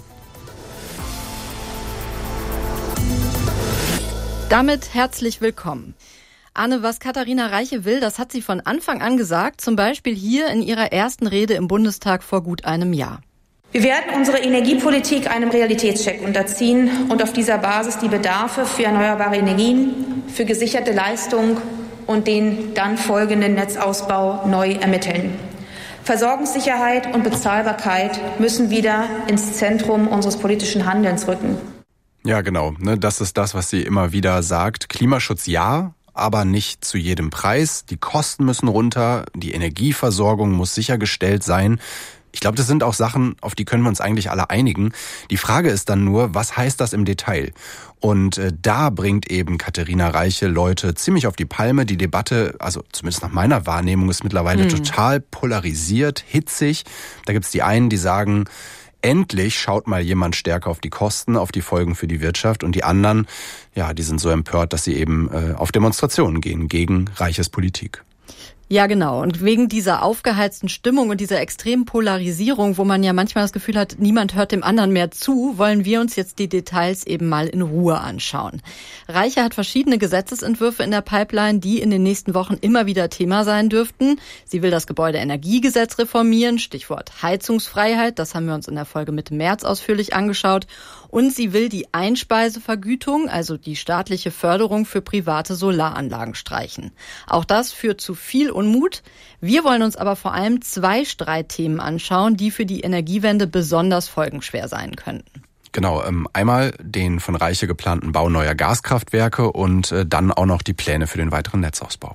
[SPEAKER 14] Damit herzlich willkommen. Arne, was Katharina Reiche will, das hat sie von Anfang an gesagt, zum Beispiel hier in ihrer ersten Rede im Bundestag vor gut einem Jahr.
[SPEAKER 17] Wir werden unsere Energiepolitik einem Realitätscheck unterziehen und auf dieser Basis die Bedarfe für erneuerbare Energien, für gesicherte Leistung und den dann folgenden Netzausbau neu ermitteln. Versorgungssicherheit und Bezahlbarkeit müssen wieder ins Zentrum unseres politischen Handelns rücken.
[SPEAKER 16] Ja, genau. Das ist das, was sie immer wieder sagt. Klimaschutz ja, aber nicht zu jedem Preis. Die Kosten müssen runter, die Energieversorgung muss sichergestellt sein. Ich glaube, das sind auch Sachen, auf die können wir uns eigentlich alle einigen. Die Frage ist dann nur, was heißt das im Detail? Und äh, da bringt eben Katharina Reiche Leute ziemlich auf die Palme. Die Debatte, also zumindest nach meiner Wahrnehmung, ist mittlerweile hm. total polarisiert, hitzig. Da gibt's die einen, die sagen, endlich schaut mal jemand stärker auf die Kosten, auf die Folgen für die Wirtschaft. Und die anderen, ja, die sind so empört, dass sie eben äh, auf Demonstrationen gehen gegen Reiches Politik.
[SPEAKER 14] Ja, genau. Und wegen dieser aufgeheizten Stimmung und dieser extremen Polarisierung, wo man ja manchmal das Gefühl hat, niemand hört dem anderen mehr zu, wollen wir uns jetzt die Details eben mal in Ruhe anschauen. Reiche hat verschiedene Gesetzesentwürfe in der Pipeline, die in den nächsten Wochen immer wieder Thema sein dürften. Sie will das Gebäudeenergiegesetz reformieren, Stichwort Heizungsfreiheit, das haben wir uns in der Folge Mitte März ausführlich angeschaut. Und sie will die Einspeisevergütung, also die staatliche Förderung für private Solaranlagen streichen. Auch das führt zu viel Unmut. Wir wollen uns aber vor allem zwei Streitthemen anschauen, die für die Energiewende besonders folgenschwer sein könnten.
[SPEAKER 16] Genau, einmal den von Reiche geplanten Bau neuer Gaskraftwerke und dann auch noch die Pläne für den weiteren Netzausbau.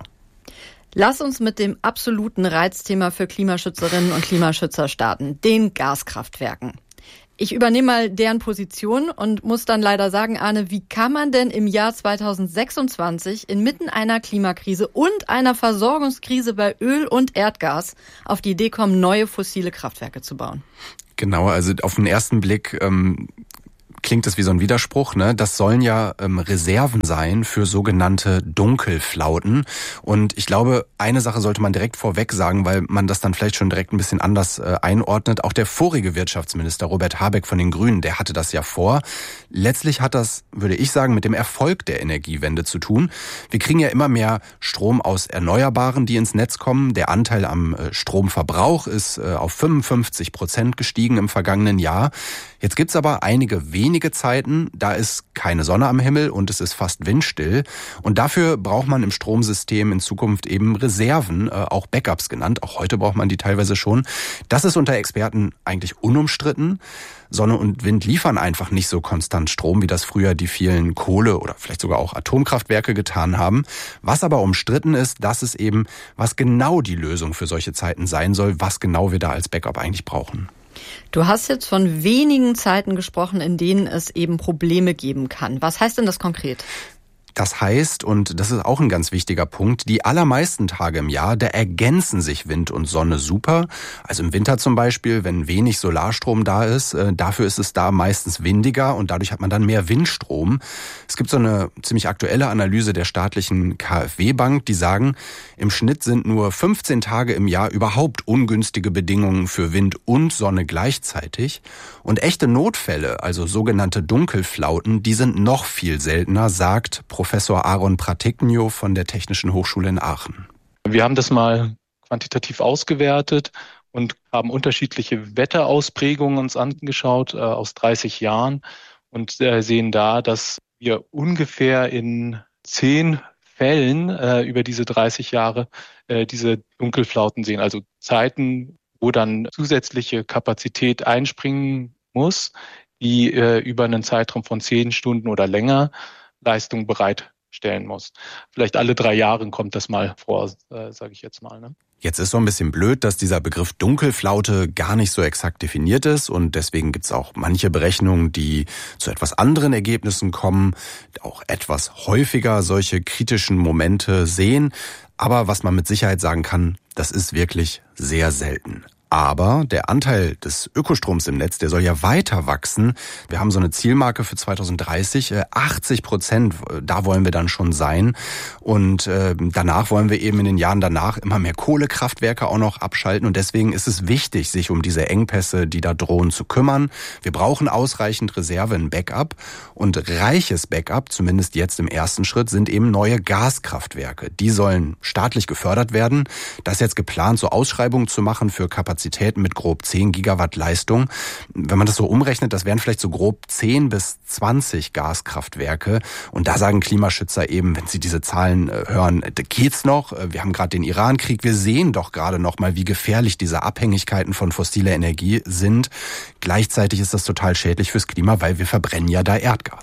[SPEAKER 14] Lass uns mit dem absoluten Reizthema für Klimaschützerinnen und Klimaschützer starten, den Gaskraftwerken. Ich übernehme mal deren Position und muss dann leider sagen, Arne, wie kann man denn im Jahr zweitausendsechsundzwanzig inmitten einer Klimakrise und einer Versorgungskrise bei Öl und Erdgas auf die Idee kommen, neue fossile Kraftwerke zu bauen?
[SPEAKER 16] Genau, also auf den ersten Blick ähm, klingt es wie so ein Widerspruch, ne? Das sollen ja ähm, Reserven sein für sogenannte Dunkelflauten. Und ich glaube, eine Sache sollte man direkt vorweg sagen, weil man das dann vielleicht schon direkt ein bisschen anders äh, einordnet. Auch der vorige Wirtschaftsminister Robert Habeck von den Grünen, der hatte das ja vor. Letztlich hat das, würde ich sagen, mit dem Erfolg der Energiewende zu tun. Wir kriegen ja immer mehr Strom aus Erneuerbaren, die ins Netz kommen. Der Anteil am äh, Stromverbrauch ist äh, auf fünfundfünfzig Prozent gestiegen im vergangenen Jahr. Jetzt gibt's aber einige wenige Zeiten, da ist keine Sonne am Himmel und es ist fast windstill. Und dafür braucht man im Stromsystem in Zukunft eben Reserven, äh, auch Backups genannt. Auch heute braucht man die teilweise schon. Das ist unter Experten eigentlich unumstritten. Sonne und Wind liefern einfach nicht so konstant Strom, wie das früher die vielen Kohle- oder vielleicht sogar auch Atomkraftwerke getan haben. Was aber umstritten ist, das ist eben, was genau die Lösung für solche Zeiten sein soll, was genau wir da als Backup eigentlich brauchen.
[SPEAKER 14] Du hast jetzt von wenigen Zeiten gesprochen, in denen es eben Probleme geben kann. Was heißt denn das konkret?
[SPEAKER 16] Das heißt, und das ist auch ein ganz wichtiger Punkt, die allermeisten Tage im Jahr, da ergänzen sich Wind und Sonne super. Also im Winter zum Beispiel, wenn wenig Solarstrom da ist, äh, dafür ist es da meistens windiger und dadurch hat man dann mehr Windstrom. Es gibt so eine ziemlich aktuelle Analyse der staatlichen K f W-Bank, die sagen, im Schnitt sind nur fünfzehn Tage im Jahr überhaupt ungünstige Bedingungen für Wind und Sonne gleichzeitig. Und echte Notfälle, also sogenannte Dunkelflauten, die sind noch viel seltener, sagt Professor Aaron Pratiknio von der Technischen Hochschule in Aachen.
[SPEAKER 18] Wir haben das mal quantitativ ausgewertet und haben unterschiedliche Wetterausprägungen uns angeschaut äh, aus dreißig Jahren und äh, sehen da, dass wir ungefähr in zehn Fällen äh, über diese dreißig Jahre äh, diese Dunkelflauten sehen. Also Zeiten, wo dann zusätzliche Kapazität einspringen muss, die äh, über einen Zeitraum von zehn Stunden oder länger Leistung bereitstellen muss. Vielleicht alle drei Jahre kommt das mal vor, äh, sage ich jetzt mal. Ne?
[SPEAKER 16] Jetzt ist so ein bisschen blöd, dass dieser Begriff Dunkelflaute gar nicht so exakt definiert ist und deswegen gibt's auch manche Berechnungen, die zu etwas anderen Ergebnissen kommen, auch etwas häufiger solche kritischen Momente sehen. Aber was man mit Sicherheit sagen kann, das ist wirklich sehr selten. Aber der Anteil des Ökostroms im Netz, der soll ja weiter wachsen. Wir haben so eine Zielmarke für zweitausenddreißig, achtzig Prozent, da wollen wir dann schon sein. Und äh, danach wollen wir eben in den Jahren danach immer mehr Kohlekraftwerke auch noch abschalten. Und deswegen ist es wichtig, sich um diese Engpässe, die da drohen, zu kümmern. Wir brauchen ausreichend Reserve, ein Backup. Und reiches Backup, zumindest jetzt im ersten Schritt, sind eben neue Gaskraftwerke. Die sollen staatlich gefördert werden. Das ist jetzt geplant, so Ausschreibungen zu machen für Kapazitäten mit grob zehn Gigawatt Leistung. Wenn man das so umrechnet, das wären vielleicht so grob zehn bis zwanzig Gaskraftwerke. Und da sagen Klimaschützer eben, wenn sie diese Zahlen hören, geht's noch? Wir haben gerade den Iran-Krieg. Wir sehen doch gerade noch mal, wie gefährlich diese Abhängigkeiten von fossiler Energie sind. Gleichzeitig ist das total schädlich fürs Klima, weil wir verbrennen ja da Erdgas.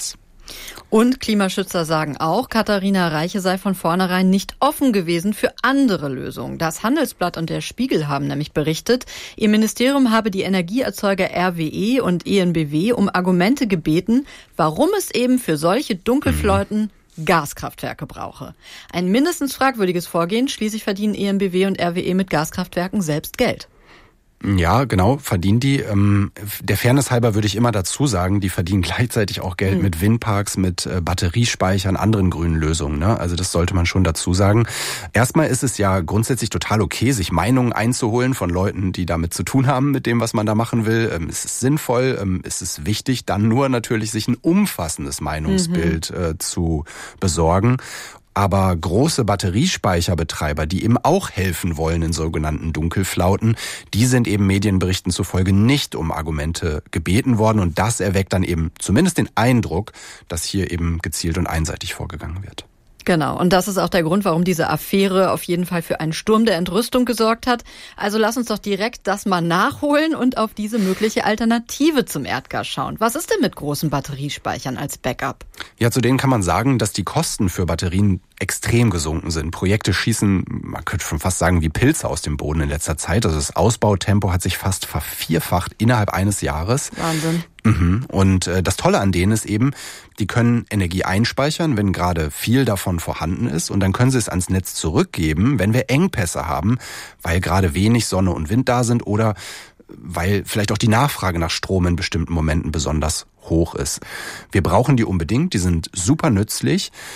[SPEAKER 14] Und Klimaschützer sagen auch, Katharina Reiche sei von vornherein nicht offen gewesen für andere Lösungen. Das Handelsblatt und der Spiegel haben nämlich berichtet, ihr Ministerium habe die Energieerzeuger R W E und E N B W um Argumente gebeten, warum es eben für solche Dunkelflauten Gaskraftwerke brauche. Ein mindestens fragwürdiges Vorgehen, schließlich verdienen E N B W und R W E mit Gaskraftwerken selbst Geld.
[SPEAKER 16] Ja, genau, verdienen die. Ähm, der Fairness halber würde ich immer dazu sagen, die verdienen gleichzeitig auch Geld mhm. mit Windparks, mit äh, Batteriespeichern, anderen grünen Lösungen. Ne? Also das sollte man schon dazu sagen. Erstmal ist es ja grundsätzlich total okay, sich Meinungen einzuholen von Leuten, die damit zu tun haben, mit dem, was man da machen will. Ähm, es ist sinnvoll, ähm, es ist wichtig, dann nur natürlich sich ein umfassendes Meinungsbild mhm. äh, zu besorgen. Aber große Batteriespeicherbetreiber, die eben auch helfen wollen in sogenannten Dunkelflauten, die sind eben Medienberichten zufolge nicht um Argumente gebeten worden. Und das erweckt dann eben zumindest den Eindruck, dass hier eben gezielt und einseitig vorgegangen wird.
[SPEAKER 14] Genau, und das ist auch der Grund, warum diese Affäre auf jeden Fall für einen Sturm der Entrüstung gesorgt hat. Also lass uns doch direkt das mal nachholen und auf diese mögliche Alternative zum Erdgas schauen. Was ist denn mit großen Batteriespeichern als Backup?
[SPEAKER 16] Ja, zu denen kann man sagen, dass die Kosten für Batterien extrem gesunken sind. Projekte schießen, man könnte schon fast sagen, wie Pilze aus dem Boden in letzter Zeit. Also das Ausbautempo hat sich fast vervierfacht innerhalb eines Jahres.
[SPEAKER 14] Wahnsinn.
[SPEAKER 16] Mhm. Und äh, das Tolle an denen ist eben, die können Energie einspeichern, wenn gerade viel davon vorhanden ist. Und dann können sie es ans Netz zurückgeben, wenn wir Engpässe haben, weil gerade wenig Sonne und Wind da sind oder weil vielleicht auch die Nachfrage nach Strom in bestimmten Momenten besonders hoch ist. Wir brauchen die unbedingt, die sind super nützlich.